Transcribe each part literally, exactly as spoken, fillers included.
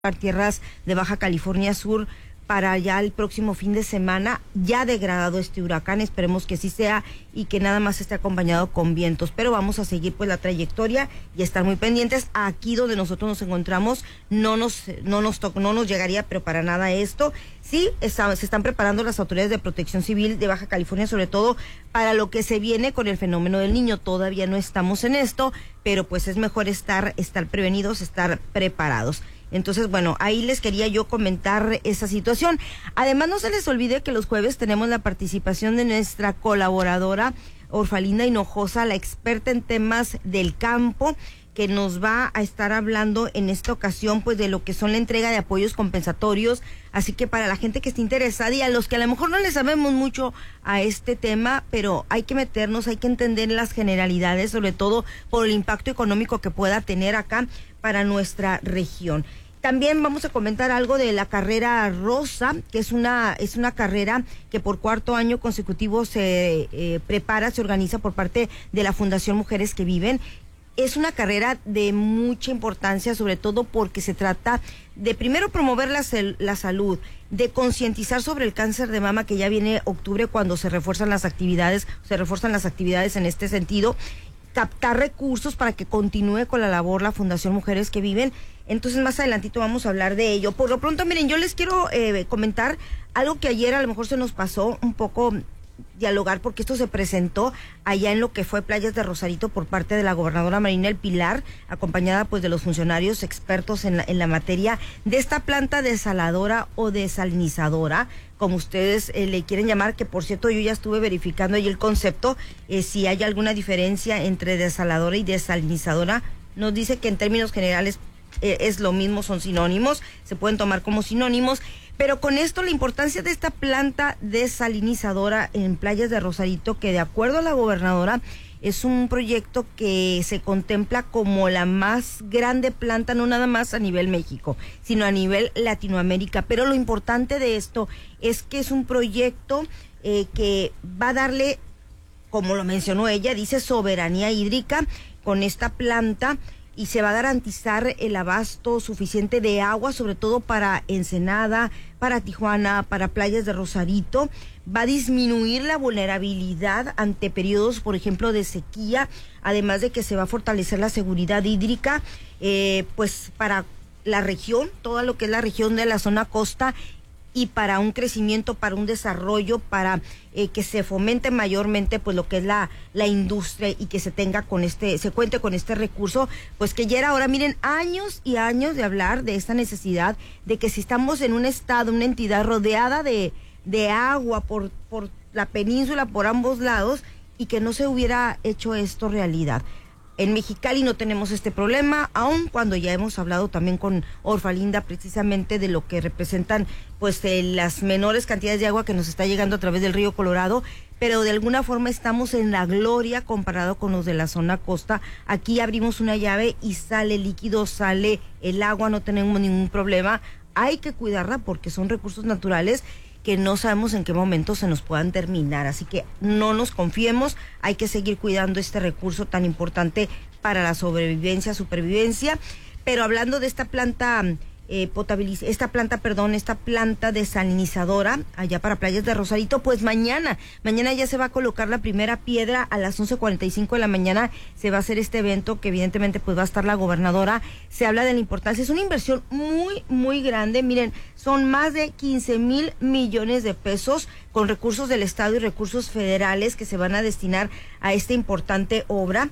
tierras de Baja California Sur para ya el próximo fin de semana, ya degradado este huracán, esperemos que sí sea y que nada más esté acompañado con vientos, pero vamos a seguir pues la trayectoria y estar muy pendientes. Aquí donde nosotros nos encontramos no nos no nos to no nos llegaría pero para nada esto. Sí, está, se están preparando las autoridades de Protección Civil de Baja California, sobre todo para lo que se viene con el fenómeno del Niño. Todavía no estamos en esto, pero pues es mejor estar estar prevenidos, estar preparados. Entonces, bueno, ahí les quería yo comentar esa situación. Además, no se les olvide que los jueves tenemos la participación de nuestra colaboradora Orfalinda Hinojosa, la experta en temas del campo, que nos va a estar hablando en esta ocasión pues de lo que son la entrega de apoyos compensatorios. Así que para la gente que esté interesada y a los que a lo mejor no le sabemos mucho a este tema, pero hay que meternos, hay que entender las generalidades, sobre todo por el impacto económico que pueda tener acá para nuestra región. También vamos a comentar algo de la carrera rosa, que es una es una carrera que por cuarto año consecutivo se eh, prepara, se organiza por parte de la Fundación Mujeres que Viven. Es una carrera de mucha importancia, sobre todo porque se trata de primero promover la, la salud, de concientizar sobre el cáncer de mama, que ya viene octubre cuando se refuerzan las actividades, se refuerzan las actividades en este sentido, captar recursos para que continúe con la labor la Fundación Mujeres que Viven. Entonces más adelantito vamos a hablar de ello. Por lo pronto, miren, yo les quiero eh, comentar algo que ayer a lo mejor se nos pasó un poco dialogar, porque esto se presentó allá en lo que fue Playas de Rosarito por parte de la gobernadora Marina del Pilar, acompañada pues de los funcionarios expertos en la, en la materia de esta planta desaladora o desalinizadora, como ustedes eh, le quieren llamar, que por cierto yo ya estuve verificando ahí el concepto, eh, si hay alguna diferencia entre desaladora y desalinizadora. Nos dice que en términos generales eh, es lo mismo, son sinónimos, se pueden tomar como sinónimos. Pero con esto la importancia de esta planta desalinizadora en Playas de Rosarito, que de acuerdo a la gobernadora es un proyecto que se contempla como la más grande planta, no nada más a nivel México, sino a nivel Latinoamérica. Pero lo importante de esto es que es un proyecto eh, que va a darle, como lo mencionó ella, dice soberanía hídrica con esta planta, y se va a garantizar el abasto suficiente de agua, sobre todo para Ensenada, para Tijuana, para Playas de Rosarito. Va a disminuir la vulnerabilidad ante periodos, por ejemplo, de sequía, además de que se va a fortalecer la seguridad hídrica, eh, pues para la región, todo lo que es la región de la zona costa, y para un crecimiento, para un desarrollo, para eh, que se fomente mayormente pues lo que es la la industria y que se tenga con este, se cuente con este recurso, pues que ya era hora. Miren, años y años de hablar de esta necesidad de que si estamos en un estado, una entidad rodeada de, de agua por, por la península, por ambos lados, y que no se hubiera hecho esto realidad. En Mexicali no tenemos este problema, aun cuando ya hemos hablado también con Orfalinda precisamente de lo que representan pues eh, las menores cantidades de agua que nos está llegando a través del río Colorado, pero de alguna forma estamos en la gloria comparado con los de la zona costa. Aquí abrimos una llave y sale líquido, sale el agua, no tenemos ningún problema. Hay que cuidarla porque son recursos naturales que no sabemos en qué momento se nos puedan terminar, así que no nos confiemos, hay que seguir cuidando este recurso tan importante para la sobrevivencia, supervivencia. Pero hablando de esta planta eh, potabiliz esta planta, perdón, esta planta desalinizadora allá para Playas de Rosarito, pues mañana, mañana ya se va a colocar la primera piedra a las once cuarenta y cinco de la mañana, se va a hacer este evento que evidentemente pues va a estar la gobernadora. Se habla de la importancia, es una inversión muy, muy grande, miren, son más de quince mil millones de pesos con recursos del Estado y recursos federales que se van a destinar a esta importante obra.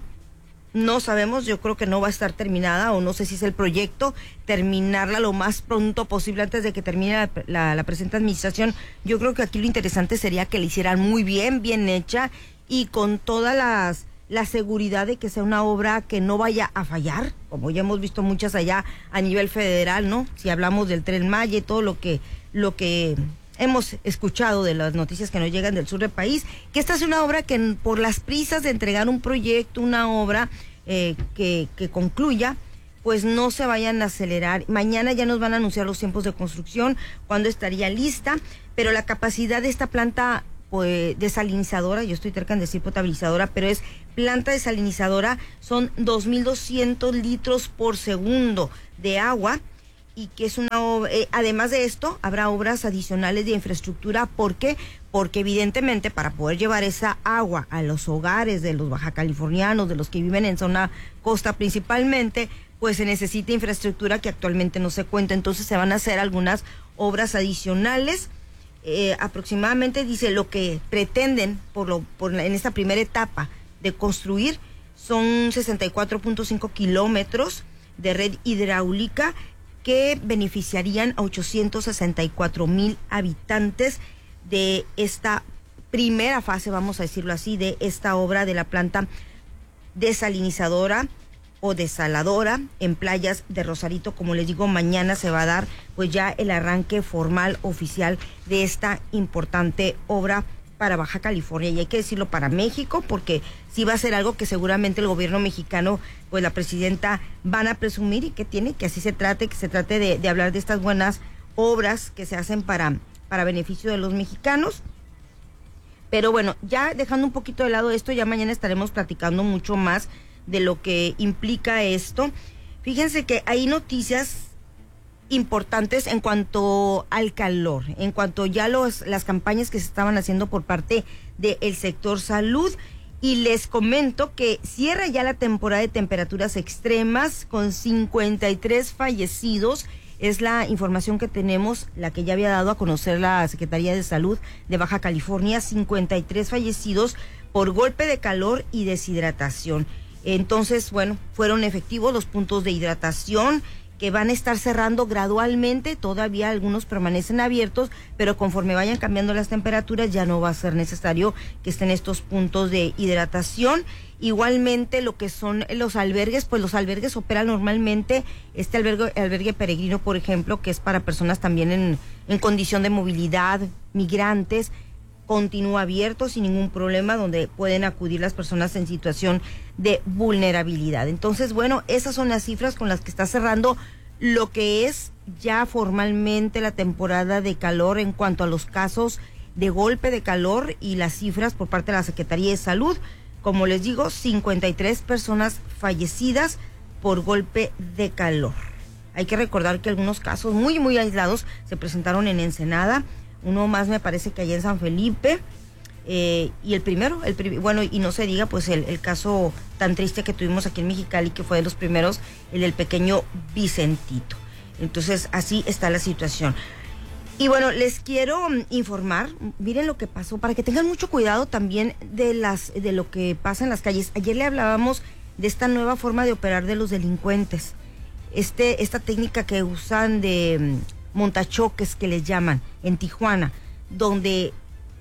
No sabemos, yo creo que no va a estar terminada, o no sé si es el proyecto, terminarla lo más pronto posible antes de que termine la, la, la presente administración. Yo creo que aquí lo interesante sería que la hicieran muy bien, bien hecha, y con todas las la seguridad de que sea una obra que no vaya a fallar, como ya hemos visto muchas allá a nivel federal, ¿no? Si hablamos del Tren Maya y todo lo que, lo que hemos escuchado de las noticias que nos llegan del sur del país, que esta es una obra que por las prisas de entregar un proyecto, una obra eh, que, que concluya, pues no se vayan a acelerar. Mañana ya nos van a anunciar los tiempos de construcción, cuándo estaría lista, pero la capacidad de esta planta pues, desalinizadora, yo estoy cerca en decir potabilizadora, pero es planta desalinizadora, son dos mil doscientos litros por segundo de agua, y que es una obra, eh, además de esto, habrá obras adicionales de infraestructura. ¿Por qué? Porque evidentemente para poder llevar esa agua a los hogares de los bajacalifornianos, de los que viven en zona costa principalmente, pues se necesita infraestructura que actualmente no se cuenta. Entonces se van a hacer algunas obras adicionales. Eh, aproximadamente, dice, lo que pretenden por lo por la, en esta primera etapa de construir son sesenta y cuatro punto cinco kilómetros de red hidráulica que beneficiarían a ochocientos sesenta y cuatro mil habitantes de esta primera fase, vamos a decirlo así, de esta obra de la planta desalinizadora o desaladora en playas de Rosarito. Como les digo, mañana se va a dar pues ya el arranque formal oficial de esta importante obra para Baja California, y hay que decirlo para México, porque sí va a ser algo que seguramente el gobierno mexicano, pues la presidenta van a presumir, y que tiene, que así se trate, que se trate de, de hablar de estas buenas obras que se hacen para, para beneficio de los mexicanos. Pero bueno, ya dejando un poquito de lado esto, ya mañana estaremos platicando mucho más de lo que implica esto. Fíjense que hay noticias importantes en cuanto al calor, en cuanto ya los las campañas que se estaban haciendo por parte del sector salud, y les comento que cierra ya la temporada de temperaturas extremas con cincuenta y tres fallecidos. Es la información que tenemos, la que ya había dado a conocer la Secretaría de Salud de Baja California, cincuenta y tres fallecidos por golpe de calor y deshidratación. Entonces, bueno, fueron efectivos los puntos de hidratación, que van a estar cerrando gradualmente. Todavía algunos permanecen abiertos, pero conforme vayan cambiando las temperaturas ya no va a ser necesario que estén estos puntos de hidratación. Igualmente lo que son los albergues, pues los albergues operan normalmente. Este albergue, albergue peregrino, por ejemplo, que es para personas también en, en condición de movilidad, migrantes, continúa abierto sin ningún problema, donde pueden acudir las personas en situación de vulnerabilidad. Entonces, bueno, esas son las cifras con las que está cerrando lo que es ya formalmente la temporada de calor en cuanto a los casos de golpe de calor y las cifras por parte de la Secretaría de Salud. Como les digo, cincuenta y tres personas fallecidas por golpe de calor. Hay que recordar que algunos casos muy, muy aislados se presentaron en Ensenada. Uno más me parece que allá en San Felipe, eh, y el primero, el prim bueno, y no se diga pues el, el caso tan triste que tuvimos aquí en Mexicali, que fue de los primeros, el del pequeño Vicentito. Entonces así está la situación. Y bueno, les quiero um, informar, miren lo que pasó, para que tengan mucho cuidado también de las de lo que pasa en las calles. Ayer le hablábamos de esta nueva forma de operar de los delincuentes, este esta técnica que usan de um, montachoques, que les llaman en Tijuana, donde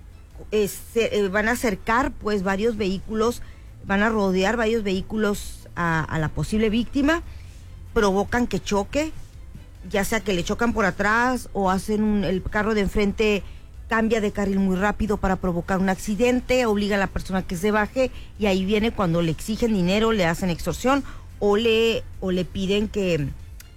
eh, se, eh, van a acercar pues varios vehículos, van a rodear varios vehículos a, a la posible víctima, provocan que choque, ya sea que le chocan por atrás o hacen un, el carro de enfrente cambia de carril muy rápido para provocar un accidente, obliga a la persona que se baje, y ahí viene cuando le exigen dinero, le hacen extorsión o le, o le piden que,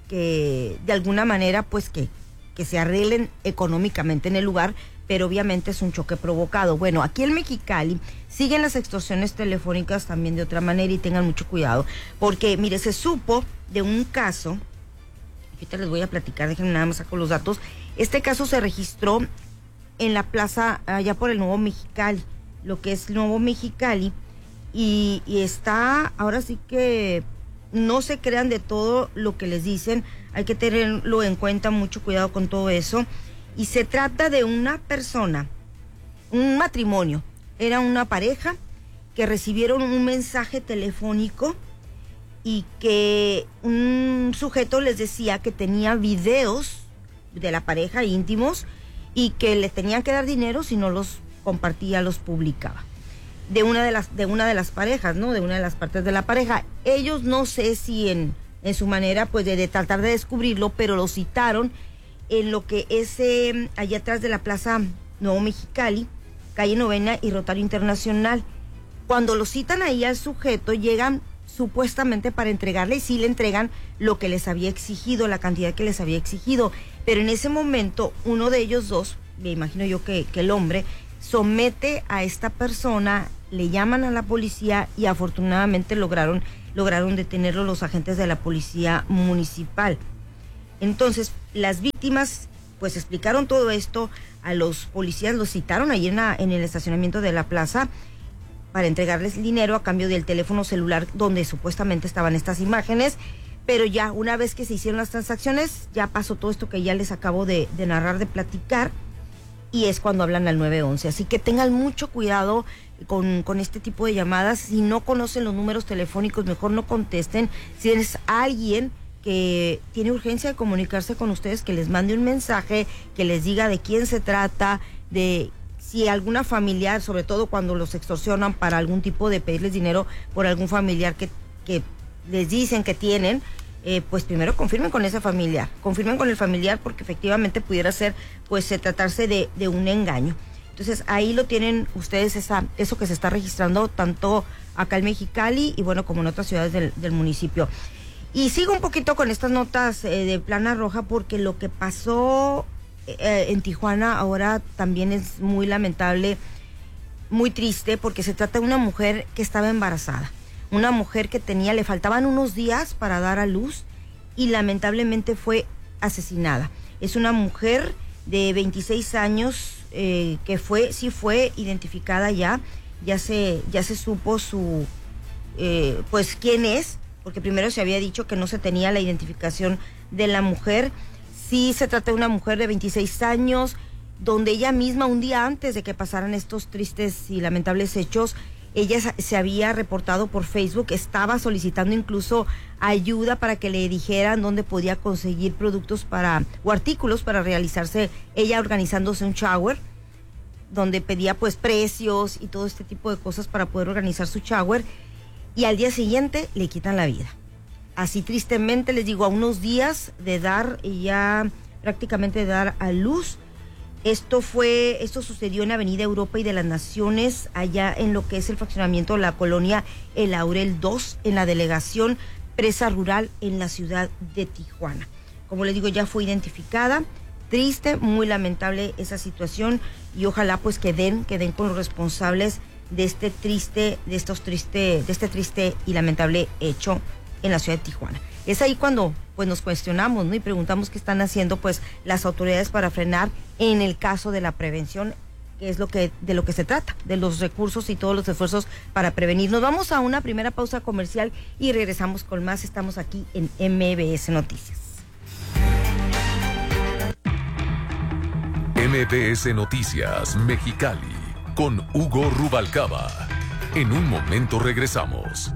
que de alguna manera pues que que se arreglen económicamente en el lugar, pero obviamente es un choque provocado. Bueno, aquí en Mexicali siguen las extorsiones telefónicas también de otra manera, y tengan mucho cuidado, porque mire, se supo de un caso, ahorita les voy a platicar, déjenme nada más saco los datos. Este caso se registró en la plaza, allá por el Nuevo Mexicali, lo que es Nuevo Mexicali, y, y está, ahora sí que no se crean de todo lo que les dicen, hay que tenerlo en cuenta, mucho cuidado con todo eso. Y se trata de una persona, un matrimonio, era una pareja que recibieron un mensaje telefónico y que un sujeto les decía que tenía videos de la pareja íntimos y que le tenían que dar dinero si no los compartía, los publicaba. de una de las de una de las parejas, ¿no? De una de las partes de la pareja. Ellos no sé si en, en su manera pues de, de tratar de descubrirlo, pero lo citaron en lo que es eh, allá atrás de la Plaza Nuevo Mexicali, calle Novena y Rotario Internacional. Cuando lo citan ahí al sujeto, llegan supuestamente para entregarle, y sí le entregan lo que les había exigido, la cantidad que les había exigido, pero en ese momento uno de ellos dos, me imagino yo que, que el hombre, somete a esta persona, le llaman a la policía y afortunadamente lograron, lograron detenerlo los agentes de la policía municipal. Entonces, las víctimas pues explicaron todo esto a los policías, los citaron ahí en, la, en el estacionamiento de la plaza para entregarles dinero a cambio del teléfono celular donde supuestamente estaban estas imágenes, pero ya una vez que se hicieron las transacciones, ya pasó todo esto que ya les acabo de, de narrar, de platicar, y es cuando hablan al nueve once. Así que tengan mucho cuidado con, con este tipo de llamadas. Si no conocen los números telefónicos, mejor no contesten. Si es alguien que tiene urgencia de comunicarse con ustedes, que les mande un mensaje, que les diga de quién se trata, de si alguna familiar, sobre todo cuando los extorsionan para algún tipo de pedirles dinero por algún familiar que, que les dicen que tienen, eh, pues primero confirmen con ese familiar, confirmen con el familiar, porque efectivamente pudiera ser, pues se tratarse de, de un engaño. Entonces ahí lo tienen ustedes, esa, eso que se está registrando tanto acá en Mexicali y bueno, como en otras ciudades del, del municipio. Y sigo un poquito con estas notas eh, de Plana Roja, porque lo que pasó eh, en Tijuana ahora también es muy lamentable, muy triste, porque se trata de una mujer que estaba embarazada, una mujer que tenía, le faltaban unos días para dar a luz y lamentablemente fue asesinada. Es una mujer de veintiséis años eh, que fue, sí fue identificada ya, ya se, ya se supo su, eh, pues quién es, porque primero se había dicho que no se tenía la identificación de la mujer. Sí se trata de una mujer de veintiséis años, donde ella misma, un día antes de que pasaran estos tristes y lamentables hechos, ella se había reportado por Facebook, estaba solicitando incluso ayuda para que le dijeran dónde podía conseguir productos para, o artículos para realizarse, ella organizándose un shower, donde pedía pues precios y todo este tipo de cosas para poder organizar su shower. Y al día siguiente le quitan la vida. Así tristemente, les digo, a unos días de dar, ya prácticamente de dar a luz. Esto fue, esto sucedió en Avenida Europa y de las Naciones, allá en lo que es el fraccionamiento de la colonia El Laurel dos, en la delegación Presa Rural en la ciudad de Tijuana. Como les digo, ya fue identificada. Triste, muy lamentable esa situación, y ojalá pues que den, que den con los responsables de este triste, de estos triste, de este triste y lamentable hecho en la ciudad de Tijuana. Es ahí cuando pues nos cuestionamos, ¿no? Y preguntamos qué están haciendo pues las autoridades para frenar en el caso de la prevención, que es lo que, de lo que se trata, de los recursos y todos los esfuerzos para prevenir. Nos vamos a una primera pausa comercial y regresamos con más. Estamos aquí en M B S Noticias. M B S Noticias Mexicali con Hugo Rubalcaba. En un momento regresamos.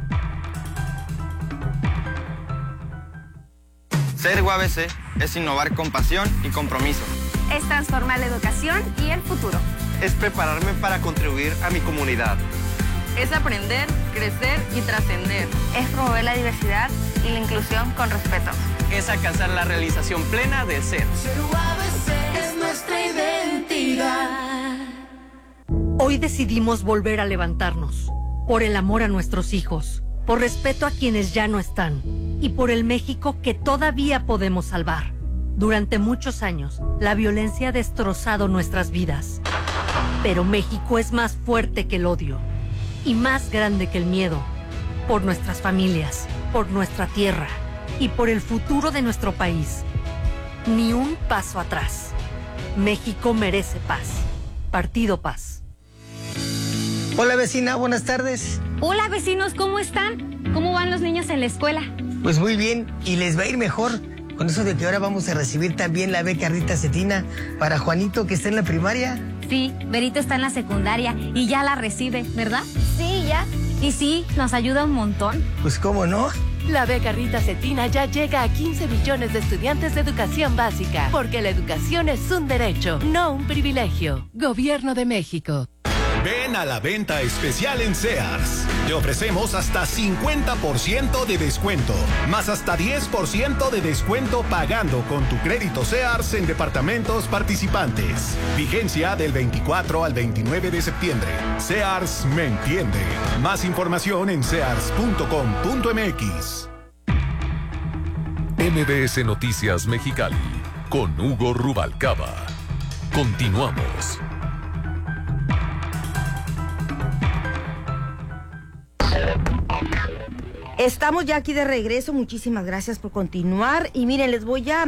Ser U A B C es innovar con pasión y compromiso. Es transformar la educación y el futuro. Es prepararme para contribuir a mi comunidad. Es aprender, crecer y trascender. Es promover la diversidad y la inclusión con respeto. Es alcanzar la realización plena del ser. Ser U A B C es nuestra identidad. Hoy decidimos volver a levantarnos, por el amor a nuestros hijos, por respeto a quienes ya no están y por el México que todavía podemos salvar. Durante muchos años, la violencia ha destrozado nuestras vidas, pero México es más fuerte que el odio y más grande que el miedo, por nuestras familias, por nuestra tierra y por el futuro de nuestro país. Ni un paso atrás. México merece paz. Partido Paz. Hola vecina, buenas tardes. Hola vecinos, ¿cómo están? ¿Cómo van los niños en la escuela? Pues muy bien, y les va a ir mejor con eso de que ahora vamos a recibir también la beca Rita Cetina para Juanito, que está en la primaria. Sí, Berito está en la secundaria y ya la recibe, ¿verdad? Sí, ya. Y sí, nos ayuda un montón. Pues cómo no. La beca Rita Cetina ya llega a quince millones de estudiantes de educación básica, porque la educación es un derecho, no un privilegio. Gobierno de México. Ven a la venta especial en Sears. Te ofrecemos hasta cincuenta por ciento de descuento, más hasta diez por ciento de descuento pagando con tu crédito Sears en departamentos participantes. Vigencia del veinticuatro al veintinueve de septiembre. Sears me entiende. Más información en sears punto com punto m x. M B S Noticias Mexicali con Hugo Rubalcaba. Continuamos. Estamos ya aquí de regreso, muchísimas gracias por continuar. Y miren, les voy a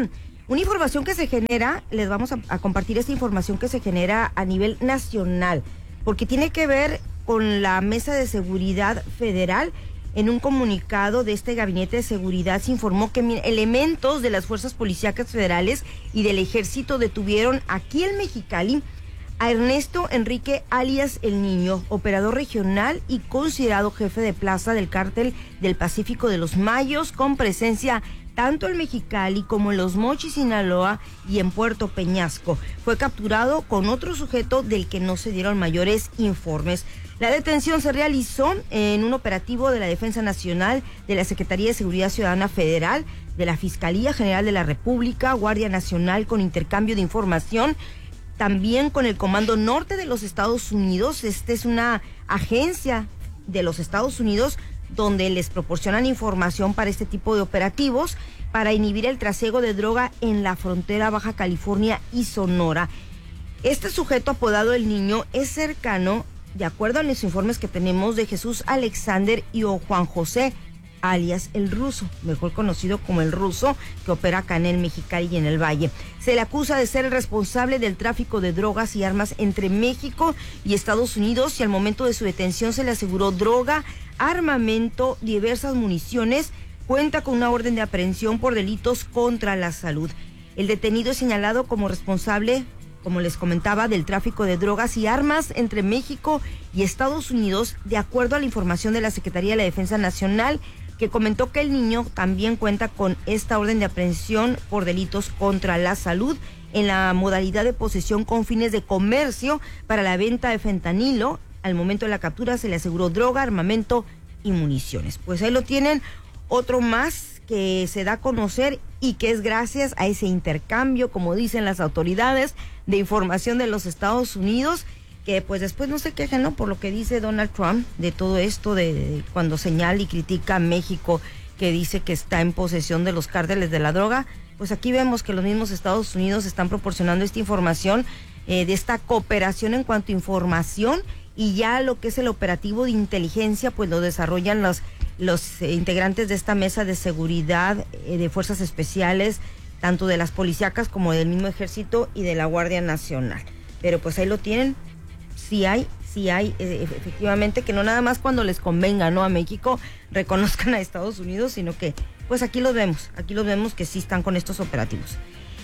Una información que se genera, les vamos a, a compartir esta información que se genera a nivel nacional, porque tiene que ver con la Mesa de Seguridad Federal. En un comunicado de este Gabinete de Seguridad se informó que elementos de las fuerzas policíacas federales y del Ejército detuvieron aquí en Mexicali a Ernesto Enrique alias El Niño, operador regional y considerado jefe de plaza del Cártel del Pacífico de los Mayos, con presencia tanto en Mexicali como en Los Mochis, Sinaloa y en Puerto Peñasco. Fue capturado con otro sujeto del que no se dieron mayores informes. La detención se realizó en un operativo de la Defensa Nacional, de la Secretaría de Seguridad Ciudadana Federal, de la Fiscalía General de la República, Guardia Nacional, con intercambio de información, también con el Comando Norte de los Estados Unidos. Esta es una agencia de los Estados Unidos donde les proporcionan información para este tipo de operativos, para inhibir el trasiego de droga en la frontera Baja California y Sonora. Este sujeto apodado El Niño es cercano, de acuerdo a los informes que tenemos, de Jesús Alexander y o Juan José, alias El Ruso, mejor conocido como El Ruso, que opera acá en el Mexicali y en el Valle. Se le acusa de ser el responsable del tráfico de drogas y armas entre México y Estados Unidos, y al momento de su detención se le aseguró droga, armamento, diversas municiones. Cuenta con una orden de aprehensión por delitos contra la salud. El detenido es señalado como responsable, como les comentaba, del tráfico de drogas y armas entre México y Estados Unidos, de acuerdo a la información de la Secretaría de la Defensa Nacional, que comentó que El Niño también cuenta con esta orden de aprehensión por delitos contra la salud en la modalidad de posesión con fines de comercio para la venta de fentanilo. Al momento de la captura se le aseguró droga, armamento y municiones. Pues ahí lo tienen, otro más que se da a conocer y que es gracias a ese intercambio, como dicen las autoridades, de información de los Estados Unidos, que pues después no se quejen, ¿no?, por lo que dice Donald Trump de todo esto, de, de cuando señala y critica a México, que dice que está en posesión de los cárteles de la droga. Pues aquí vemos que los mismos Estados Unidos están proporcionando esta información, eh, de esta cooperación en cuanto a información, y ya lo que es el operativo de inteligencia pues lo desarrollan los, los eh, integrantes de esta mesa de seguridad, eh, de fuerzas especiales, tanto de las policíacas como del mismo ejército y de la Guardia Nacional. Pero pues ahí lo tienen, sí hay, sí hay, eh, efectivamente, que no nada más cuando les convenga, ¿no?, a México reconozcan a Estados Unidos, sino que pues aquí los vemos, aquí los vemos que sí están con estos operativos.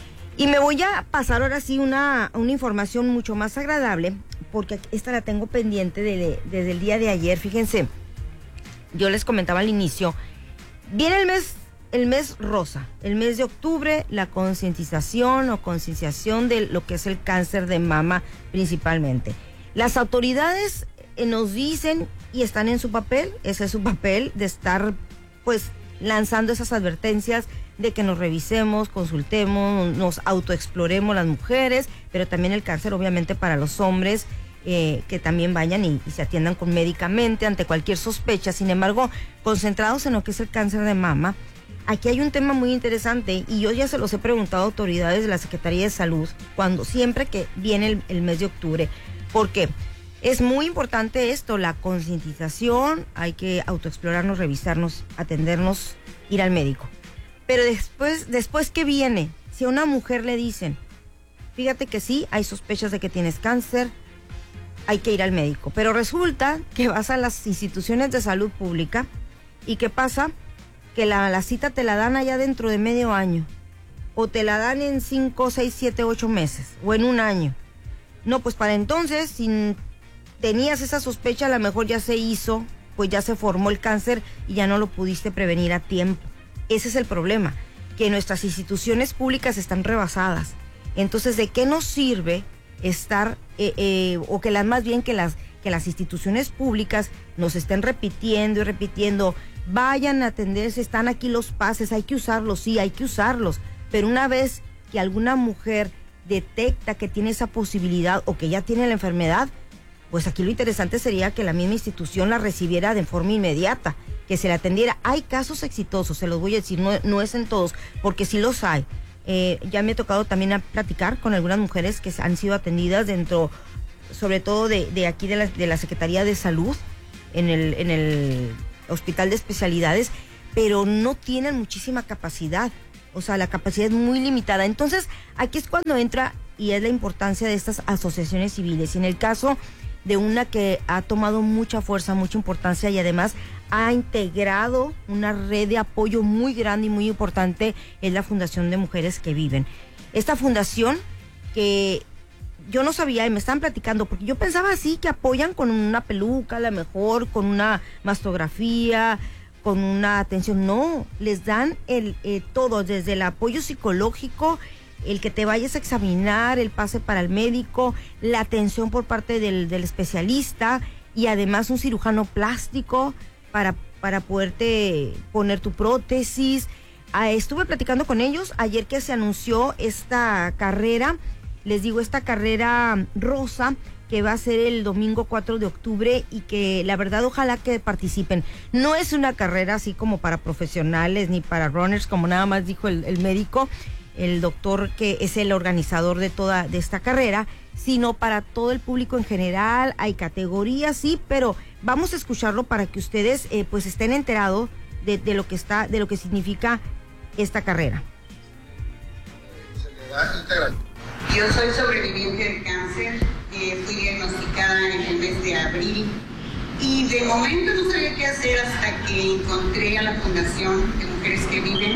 Y me voy a pasar ahora sí una, una información mucho más agradable, porque esta la tengo pendiente de, desde el día de ayer. Fíjense, yo les comentaba al inicio, viene el mes, el mes rosa, el mes de octubre, la concientización o concienciación de lo que es el cáncer de mama principalmente. Las autoridades eh, nos dicen, y están en su papel, ese es su papel, de estar pues lanzando esas advertencias de que nos revisemos, consultemos, nos autoexploremos las mujeres, pero también el cáncer obviamente para los hombres, eh, que también vayan y, y se atiendan con médicamente ante cualquier sospecha. Sin embargo, concentrados en lo que es el cáncer de mama, aquí hay un tema muy interesante, y yo ya se los he preguntado a autoridades de la Secretaría de Salud cuando siempre que viene el, el mes de octubre, porque es muy importante esto, la concientización, hay que autoexplorarnos, revisarnos, atendernos, ir al médico. Pero después, después ¿qué viene? Si a una mujer le dicen, fíjate que sí, hay sospechas de que tienes cáncer, hay que ir al médico. Pero resulta que vas a las instituciones de salud pública, y ¿qué pasa? Que la, la cita te la dan allá dentro de medio año, o te la dan en cinco, seis, siete, ocho meses, o en un año. No, pues para entonces, si tenías esa sospecha, a lo mejor ya se hizo, pues ya se formó el cáncer y ya no lo pudiste prevenir a tiempo. Ese es el problema, que nuestras instituciones públicas están rebasadas. Entonces, ¿de qué nos sirve estar, eh, eh, o que las más bien que las, que las instituciones públicas nos estén repitiendo y repitiendo, vayan a atenderse, están aquí los pases, hay que usarlos, sí, hay que usarlos, pero una vez que alguna mujer detecta que tiene esa posibilidad o que ya tiene la enfermedad, pues aquí lo interesante sería que la misma institución la recibiera de forma inmediata, que se la atendiera. Hay casos exitosos, se los voy a decir, no, no es en todos, porque sí los hay. Eh, ya me ha tocado también a platicar con algunas mujeres que han sido atendidas dentro, sobre todo de, de aquí de la, de la Secretaría de Salud, en el, en el Hospital de Especialidades, pero no tienen muchísima capacidad. O sea, la capacidad es muy limitada. Entonces, aquí es cuando entra y es la importancia de estas asociaciones civiles. Y en el caso de una que ha tomado mucha fuerza, mucha importancia y además ha integrado una red de apoyo muy grande y muy importante, es la Fundación de Mujeres que Viven. Esta fundación que yo no sabía y me estaban platicando, porque yo pensaba así, que apoyan con una peluca, a lo mejor, con una mastografía, con una atención. No, les dan el eh, todo, desde el apoyo psicológico, el que te vayas a examinar, el pase para el médico, la atención por parte del, del especialista y además un cirujano plástico para, para poderte poner tu prótesis. Ah, estuve platicando con ellos ayer que se anunció esta carrera, les digo, esta carrera rosa que va a ser el domingo cuatro de octubre y que la verdad ojalá que participen. No es una carrera así como para profesionales ni para runners, como nada más dijo el, el médico, el doctor que es el organizador de toda de esta carrera, sino para todo el público en general. Hay categorías, sí, pero vamos a escucharlo para que ustedes eh, pues estén enterados de, de lo que está, de lo que significa esta carrera. Yo soy sobreviviente del cáncer, eh, fui diagnosticada en el mes de abril y de momento no sabía qué hacer hasta que encontré a la Fundación de Mujeres que Viven.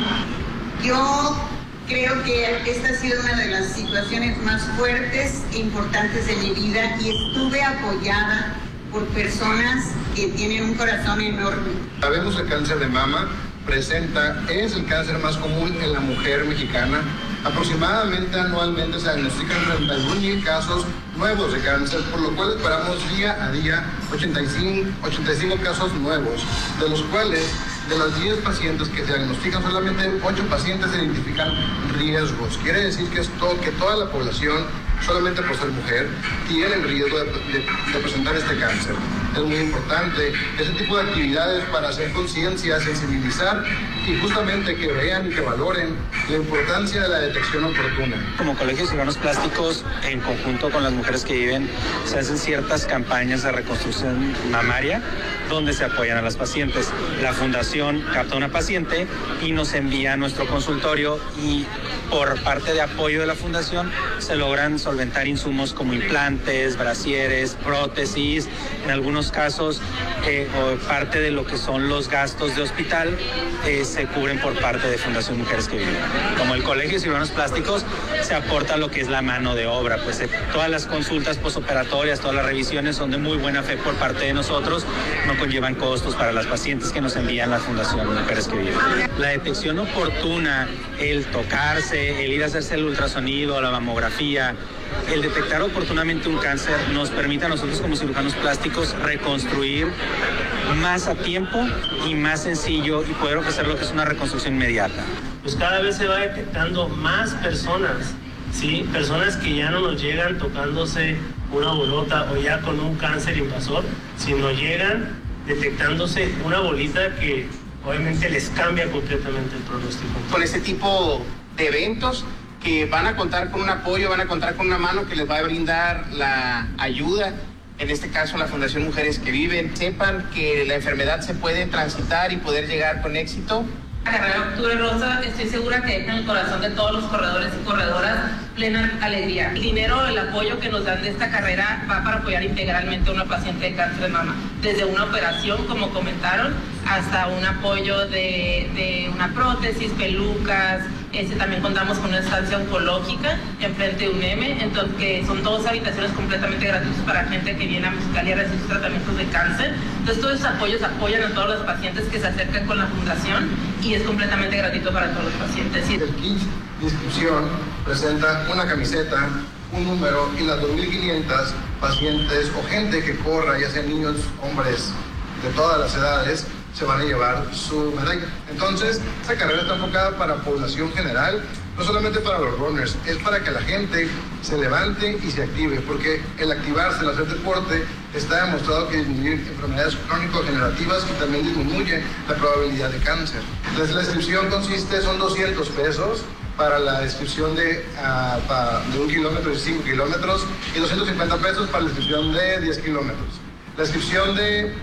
Yo creo que esta ha sido una de las situaciones más fuertes e importantes de mi vida y estuve apoyada por personas que tienen un corazón enorme. Sabemos que el cáncer de mama presenta, es el cáncer más común en la mujer mexicana. Aproximadamente anualmente se diagnostican treinta y un mil casos nuevos de cáncer, por lo cual esperamos día a día ochenta y cinco casos nuevos, de los cuales de los diez pacientes que se diagnostican, solamente ocho pacientes identifican riesgos. Quiere decir que, es to que toda la población, solamente por ser mujer, tiene el riesgo de, de, de presentar este cáncer. Es muy importante ese tipo de actividades para hacer conciencia, sensibilizar y justamente que vean y que valoren la importancia de la detección oportuna. Como Colegio Cirujanos Plásticos, en conjunto con las mujeres que viven, se hacen ciertas campañas de reconstrucción mamaria donde se apoyan a las pacientes. La fundación capta a una paciente y nos envía a nuestro consultorio y por parte de apoyo de la fundación se logran solventar insumos como implantes, brasieres, prótesis, en algunos casos eh, o parte de lo que son los gastos de hospital eh, se cubren por parte de Fundación Mujeres que Viven. Como el Colegio de Cirujanos Plásticos se aporta lo que es la mano de obra, pues eh, todas las consultas posoperatorias, todas las revisiones son de muy buena fe por parte de nosotros, no conllevan costos para las pacientes que nos envían la Fundación Mujeres que Viven. La detección oportuna, el tocarse, el ir a hacerse el ultrasonido, la mamografía, el detectar oportunamente un cáncer nos permite a nosotros como cirujanos plásticos reconstruir más a tiempo y más sencillo y poder ofrecer lo que es una reconstrucción inmediata. Pues cada vez se va detectando más personas, ¿sí? Personas que ya no nos llegan tocándose una bolota o ya con un cáncer invasor, sino llegan detectándose una bolita que obviamente les cambia completamente el pronóstico. Con este tipo de eventos que van a contar con un apoyo, van a contar con una mano que les va a brindar la ayuda, en este caso la Fundación Mujeres que Viven, sepan que la enfermedad se puede transitar y poder llegar con éxito. La carrera Octubre Rosa, estoy segura que deja en el corazón de todos los corredores y corredoras plena alegría. El dinero, el apoyo que nos dan de esta carrera va para apoyar integralmente a una paciente de cáncer de mama, desde una operación, como comentaron, hasta un apoyo de, de una prótesis, pelucas. Este, también contamos con una estancia oncológica enfrente de U N E M, entonces, que son dos habitaciones completamente gratuitas para gente que viene a Mexicali a recibir sus tratamientos de cáncer. Entonces todos esos apoyos apoyan a todos los pacientes que se acercan con la fundación y es completamente gratuito para todos los pacientes. El kit de inscripción presenta una camiseta, un número y las dos mil quinientas pacientes o gente que corra, ya sean niños, hombres de todas las edades, se van a llevar su medalla. Entonces, esta carrera está enfocada para población general, no solamente para los runners, es para que la gente se levante y se active, porque el activarse, el hacer deporte, está demostrado que disminuye enfermedades crónico-generativas y también disminuye la probabilidad de cáncer. Entonces, la inscripción consiste, son doscientos pesos para la inscripción de, uh, para, de un kilómetro y cinco kilómetros y doscientos cincuenta pesos para la inscripción de diez kilómetros. La inscripción de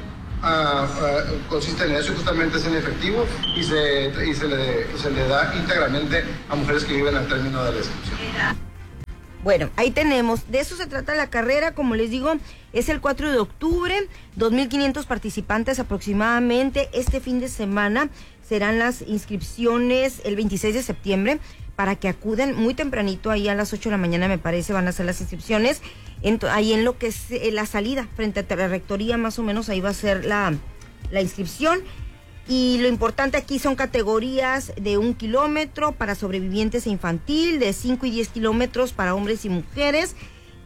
uh, uh, consiste en eso, justamente es en efectivo y se, y se, le, y se le da íntegramente a mujeres que viven al término de la inscripción. Bueno, ahí tenemos, de eso se trata la carrera, como les digo, es el cuatro de octubre, dos mil quinientos participantes aproximadamente. Este fin de semana serán las inscripciones el veintiséis de septiembre, para que acuden muy tempranito, ahí a las ocho de la mañana me parece van a ser las inscripciones, en, ahí en lo que es eh, la salida, frente a la rectoría más o menos, ahí va a ser la, la inscripción. Y lo importante aquí son categorías de un kilómetro para sobrevivientes e infantil, de cinco y diez kilómetros para hombres y mujeres,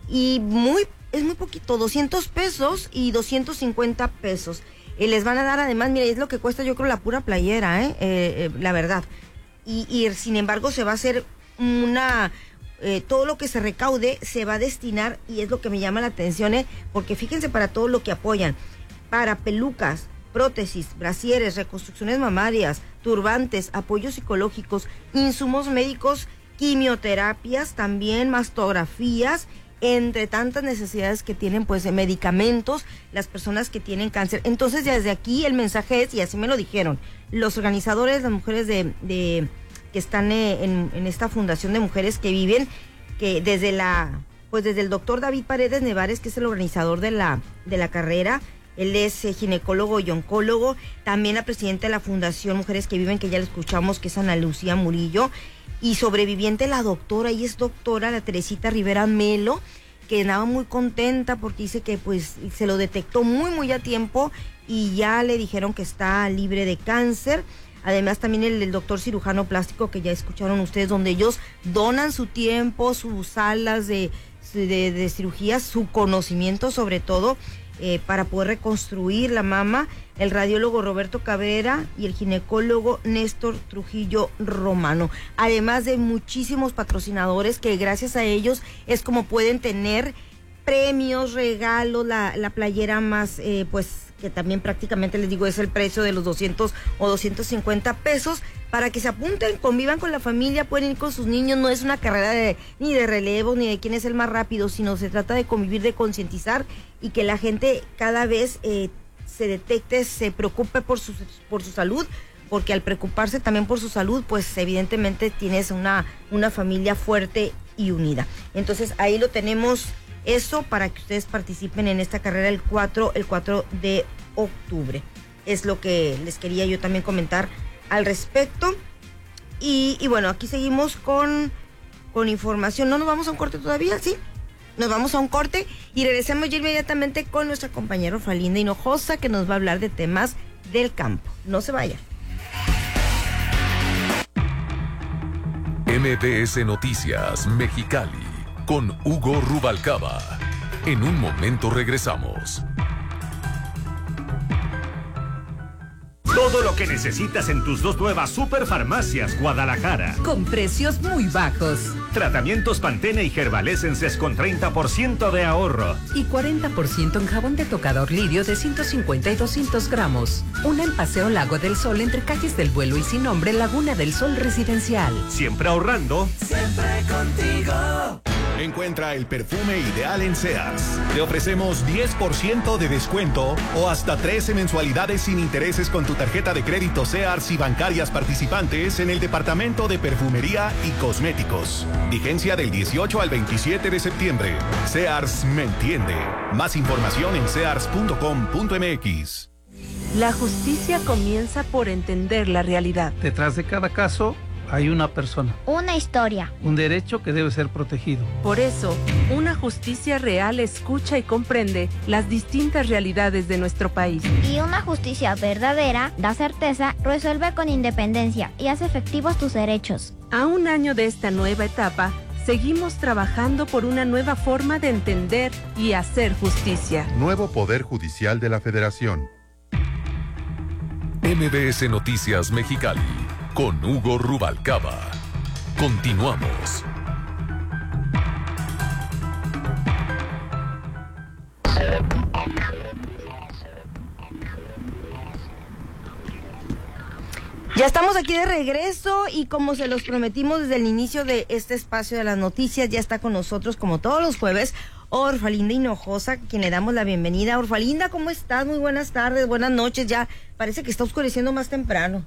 y muy, es muy poquito, doscientos pesos y doscientos cincuenta pesos. Eh, les van a dar además, mira, es lo que cuesta yo creo la pura playera, eh, eh, eh la verdad. Y, y sin embargo se va a hacer una, eh, todo lo que se recaude se va a destinar, y es lo que me llama la atención, eh, porque fíjense para todo lo que apoyan, para pelucas, prótesis, brasieres, reconstrucciones mamarias, turbantes, apoyos psicológicos, insumos médicos, quimioterapias, también mastografías, entre tantas necesidades que tienen, pues, de medicamentos, las personas que tienen cáncer. Entonces, desde aquí el mensaje es, y así me lo dijeron, los organizadores, las mujeres de, de que están en, en esta fundación de mujeres que viven, que desde la, pues desde el doctor David Paredes Nevares, que es el organizador de la, de la carrera, él es eh, ginecólogo y oncólogo, también la presidenta de la Fundación Mujeres que Viven, que ya la escuchamos, que es Ana Lucía Murillo, y sobreviviente la doctora, y es doctora, la Teresita Rivera Melo, que andaba muy contenta porque dice que pues se lo detectó muy muy a tiempo y ya le dijeron que está libre de cáncer. Además también el, el doctor cirujano plástico, que ya escucharon ustedes, donde ellos donan su tiempo, sus salas de, de, de cirugía, su conocimiento sobre todo, Eh, para poder reconstruir la mama, el radiólogo Roberto Cabrera y el ginecólogo Néstor Trujillo Romano, además de muchísimos patrocinadores que gracias a ellos es como pueden tener premios, regalos, la, la playera más, eh, pues que también prácticamente les digo es el precio de los doscientos o doscientos cincuenta pesos, para que se apunten, convivan con la familia, pueden ir con sus niños. No es una carrera de, ni de relevo ni de quién es el más rápido, sino se trata de convivir, de concientizar y que la gente cada vez eh, se detecte, se preocupe por su, por su salud, porque al preocuparse también por su salud, pues evidentemente tienes una, una familia fuerte y unida. Entonces ahí lo tenemos, eso para que ustedes participen en esta carrera el cuatro de octubre. Es lo que les quería yo también comentar al respecto. Y, y bueno, aquí seguimos con, con información. ¿No nos vamos a un corte todavía? ¿Sí? Nos vamos a un corte y regresamos ya inmediatamente con nuestra compañera Ofalinda Hinojosa, que nos va a hablar de temas del campo. No se vayan. M B S Noticias Mexicali con Hugo Rubalcaba. En un momento regresamos. Todo lo que necesitas en tus dos nuevas Superfarmacias Guadalajara. Con precios muy bajos. Tratamientos Pantene y Herbalesenses con treinta por ciento de ahorro. Y cuarenta por ciento en jabón de tocador lirio de ciento cincuenta y doscientos gramos. Una en Paseo Lago del Sol entre Calles del Vuelo y Sin Nombre, Laguna del Sol Residencial. Siempre ahorrando. Siempre contigo. Encuentra el perfume ideal en Sears. Te ofrecemos diez por ciento de descuento o hasta trece mensualidades sin intereses con tu tarjeta de crédito Sears y bancarias participantes en el departamento de perfumería y cosméticos. Vigencia del dieciocho al veintisiete de septiembre. Sears me entiende. Más información en sears punto com punto m x. La justicia comienza por entender la realidad. Detrás de cada caso hay una persona. Una historia. Un derecho que debe ser protegido. Por eso, una justicia real escucha y comprende las distintas realidades de nuestro país. Y una justicia verdadera da certeza, resuelve con independencia y hace efectivos tus derechos. A un año de esta nueva etapa, seguimos trabajando por una nueva forma de entender y hacer justicia. Nuevo Poder Judicial de la Federación. M B S Noticias Mexicali con Hugo Rubalcaba. Continuamos. Ya estamos aquí de regreso y como se los prometimos desde el inicio de este espacio de las noticias, ya está con nosotros como todos los jueves Orfalinda Hinojosa, a quien le damos la bienvenida. Orfalinda, ¿cómo estás? Muy buenas tardes, buenas noches. Ya parece que está oscureciendo más temprano.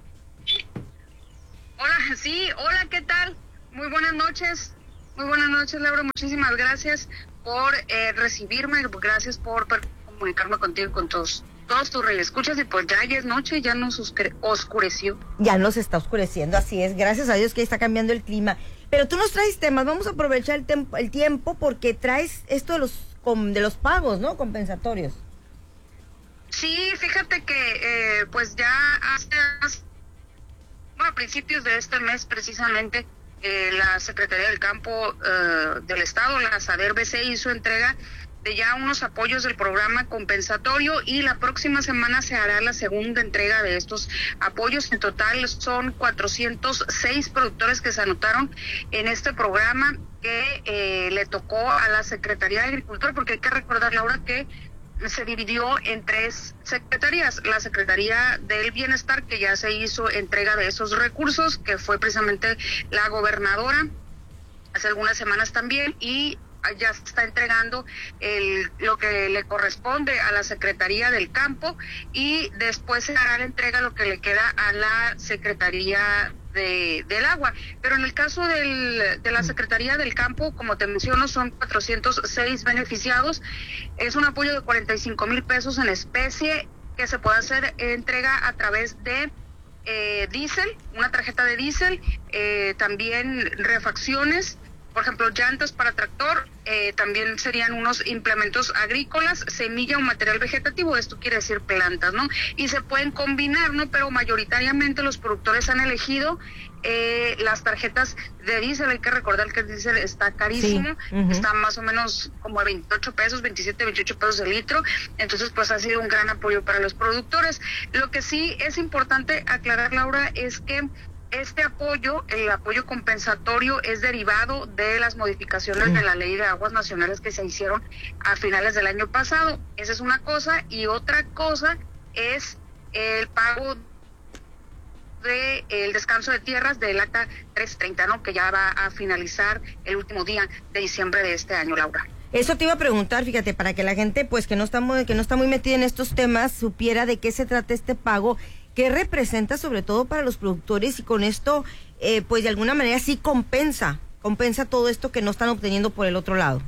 Hola, sí, hola, ¿qué tal? Muy buenas noches. Muy buenas noches, Laura. Muchísimas gracias por eh, recibirme. Gracias por, por comunicarme contigo y con todos. Todos tus escuchas y pues ya, ya es noche, ya nos oscureció. Ya nos está oscureciendo, así es. Gracias a Dios que está cambiando el clima. Pero tú nos traes temas, vamos a aprovechar el, tem- el tiempo porque traes esto de los com- de los pagos, ¿no? Compensatorios. Sí, fíjate que eh, pues ya hace, hace bueno, a principios de este mes precisamente eh, la Secretaría del Campo eh, del Estado, la SADER-B C, hizo entrega de ya unos apoyos del programa compensatorio y la próxima semana se hará la segunda entrega de estos apoyos. En total son cuatrocientos seis productores que se anotaron en este programa que eh, le tocó a la Secretaría de Agricultura, porque hay que recordar, Laura, que se dividió en tres secretarías. La Secretaría del Bienestar, que ya se hizo entrega de esos recursos, que fue precisamente la gobernadora hace algunas semanas también, y ya se está entregando el, lo que le corresponde a la Secretaría del Campo, y después se hará la entrega lo que le queda a la Secretaría de, del Agua. Pero en el caso del, de la Secretaría del Campo, como te menciono, son cuatrocientos seis beneficiados. Es un apoyo de cuarenta y cinco mil pesos en especie que se puede hacer entrega a través de eh, diésel, una tarjeta de diésel, eh, también refacciones, por ejemplo, llantas para tractor, eh, también serían unos implementos agrícolas, semilla o material vegetativo, esto quiere decir plantas, ¿no? Y se pueden combinar, ¿no? Pero mayoritariamente los productores han elegido eh, las tarjetas de diésel. Hay que recordar que el diésel está carísimo, sí. uh-huh. Está más o menos como a veintiocho pesos, veintisiete, veintiocho pesos el litro, entonces pues ha sido un gran apoyo para los productores. Lo que sí es importante aclarar, Laura, es que este apoyo, el apoyo compensatorio, es derivado de las modificaciones mm. de la Ley de Aguas Nacionales que se hicieron a finales del año pasado. Esa es una cosa, y otra cosa es el pago de el descanso de tierras del acta trescientos treinta, ¿no? Que ya va a finalizar el último día de diciembre de este año, Laura. Eso te iba a preguntar, fíjate, para que la gente pues que no está muy, que no está muy metida en estos temas supiera de qué se trata este pago, qué representa sobre todo para los productores, y con esto eh, pues de alguna manera sí compensa, compensa todo esto que no están obteniendo por el otro lado.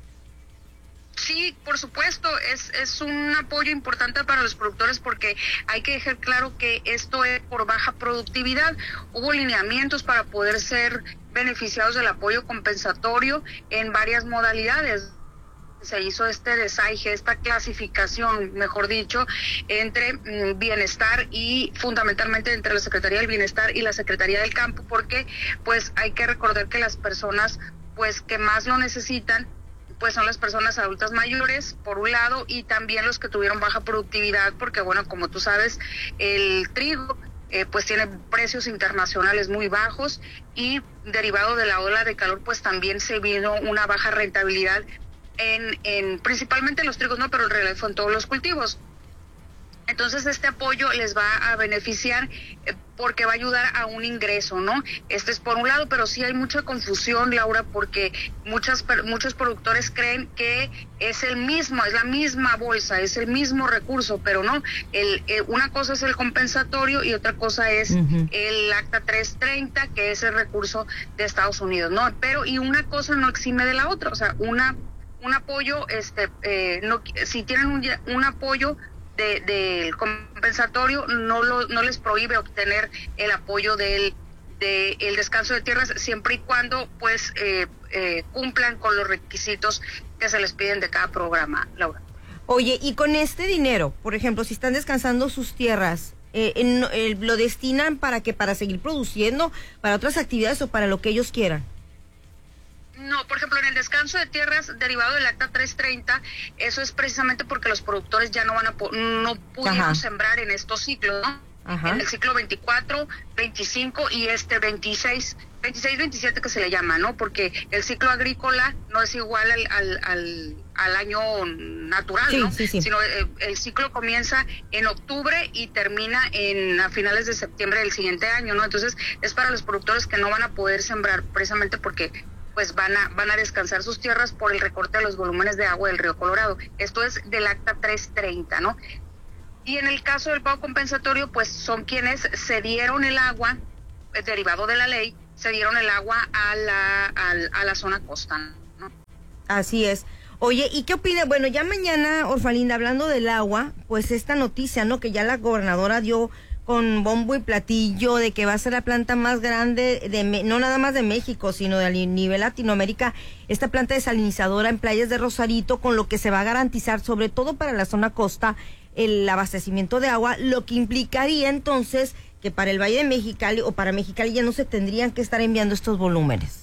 Sí, por supuesto, es, es un apoyo importante para los productores, porque hay que dejar claro que esto es por baja productividad. Hubo lineamientos para poder ser beneficiados del apoyo compensatorio en varias modalidades. Se hizo este desaje, esta clasificación, mejor dicho, entre mm, bienestar y fundamentalmente entre la Secretaría del Bienestar y la Secretaría del Campo, porque pues hay que recordar que las personas pues que más lo necesitan pues son las personas adultas mayores, por un lado, y también los que tuvieron baja productividad, porque bueno, como tú sabes, el trigo eh, pues tiene precios internacionales muy bajos, y derivado de la ola de calor pues también se vino una baja rentabilidad en, en principalmente los trigos, no, pero en realidad fue en todos los cultivos. Entonces este apoyo les va a beneficiar eh, porque va a ayudar a un ingreso, ¿no? Este es por un lado, pero sí hay mucha confusión, Laura, porque muchas muchos productores creen que es el mismo, es la misma bolsa, es el mismo recurso, pero no. El, eh, una cosa es el compensatorio y otra cosa es uh-huh. el acta trescientos treinta, que es el recurso de Estados Unidos, ¿no? Pero y una cosa no exime de la otra, o sea, una un apoyo, este, eh, no, si tienen un, un apoyo de, del compensatorio, no lo, no les prohíbe obtener el apoyo del de el descanso de tierras, siempre y cuando pues eh, eh, cumplan con los requisitos que se les piden de cada programa, Laura. Oye, y con este dinero, por ejemplo, si están descansando sus tierras, eh, en, eh, ¿lo destinan para que para seguir produciendo, para otras actividades o para lo que ellos quieran? No, por ejemplo, en el descanso de tierras derivado del acta trescientos treinta, eso es precisamente porque los productores ya no van a po- no pudieron Ajá. sembrar en estos ciclos, ¿no? Ajá. En el ciclo veinticuatro, veinticinco y este veintiséis, veintiséis, veintisiete que se le llama, ¿no? Porque el ciclo agrícola no es igual al al, al, al año natural, sí, ¿no? Sí, sí. Sino eh, el ciclo comienza en octubre y termina en a finales de septiembre del siguiente año, ¿no? Entonces es para los productores que no van a poder sembrar precisamente porque pues van a, van a descansar sus tierras por el recorte de los volúmenes de agua del río Colorado. Esto es del acta trescientos treinta, ¿no? Y en el caso del pago compensatorio, pues son quienes cedieron el agua, eh, derivado de la ley, cedieron el agua a la, a, a la zona costa, ¿no? Así es. Oye, ¿y qué opina? Bueno, ya mañana, Orfalinda, hablando del agua, pues esta noticia, ¿no? Que ya la gobernadora dio con bombo y platillo de que va a ser la planta más grande, de no nada más de México, sino de a nivel Latinoamérica, esta planta desalinizadora en playas de Rosarito, con lo que se va a garantizar, sobre todo para la zona costa, el abastecimiento de agua, lo que implicaría entonces que para el Valle de Mexicali o para Mexicali ya no se tendrían que estar enviando estos volúmenes.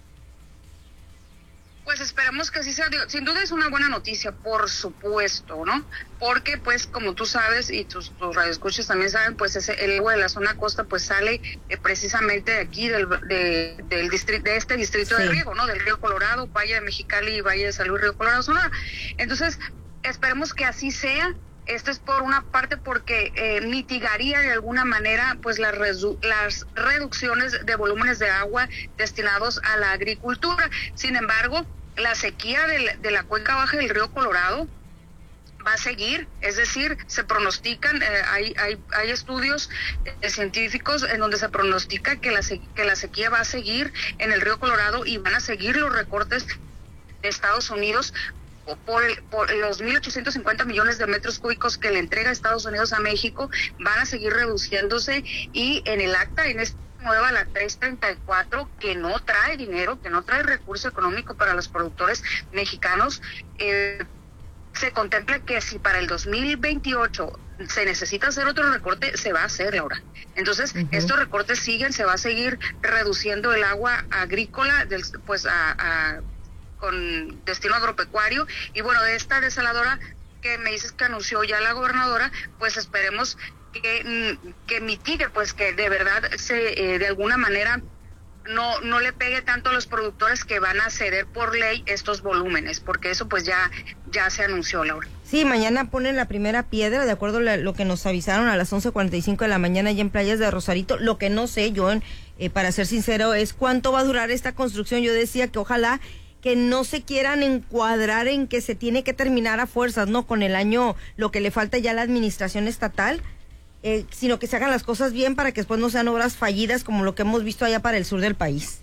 Pues esperemos que sí sea, sin duda es una buena noticia, por supuesto, ¿no? Porque pues como tú sabes y tus, tus radioescuchas también saben, pues ese, el agua de la zona costa pues sale eh, precisamente de aquí, del, de, del distrito, de este distrito sí. de riego, ¿no? Del río Colorado, Valle de Mexicali y Valle de San Luis, Río Colorado, Sonora. Entonces, esperemos que así sea. Esto es por una parte porque eh, mitigaría de alguna manera pues las, redu las reducciones de volúmenes de agua destinados a la agricultura. Sin embargo, la sequía de la, de la cuenca baja del río Colorado va a seguir, es decir, se pronostican, eh, hay, hay, hay estudios eh, científicos en donde se pronostica que la, que la sequía va a seguir en el río Colorado y van a seguir los recortes de Estados Unidos por, el, por los mil ochocientos cincuenta millones de metros cúbicos que le entrega Estados Unidos a México, van a seguir reduciéndose y en el acta, en esta nueva, la trescientos treinta y cuatro, que no trae dinero, que no trae recurso económico para los productores mexicanos, eh, se contempla que si para el dos mil veintiocho se necesita hacer otro recorte, se va a hacer, Laura. Entonces, uh-huh. estos recortes siguen, se va a seguir reduciendo el agua agrícola, del, pues a... a con destino agropecuario, y bueno, de esta desaladora que me dices que anunció ya la gobernadora, pues esperemos que, que mitigue, pues que de verdad se eh, de alguna manera no no le pegue tanto a los productores que van a ceder por ley estos volúmenes, porque eso pues ya ya se anunció, Laura. Sí, mañana ponen la primera piedra, de acuerdo a lo que nos avisaron a las once cuarenta y cinco de la mañana allá en Playas de Rosarito. Lo que no sé, yo, eh, para ser sincero, es cuánto va a durar esta construcción. Yo decía que ojalá que no se quieran encuadrar en que se tiene que terminar a fuerzas, ¿no? Con el año, lo que le falta ya a la administración estatal, eh, sino que se hagan las cosas bien para que después no sean obras fallidas como lo que hemos visto allá para el sur del país.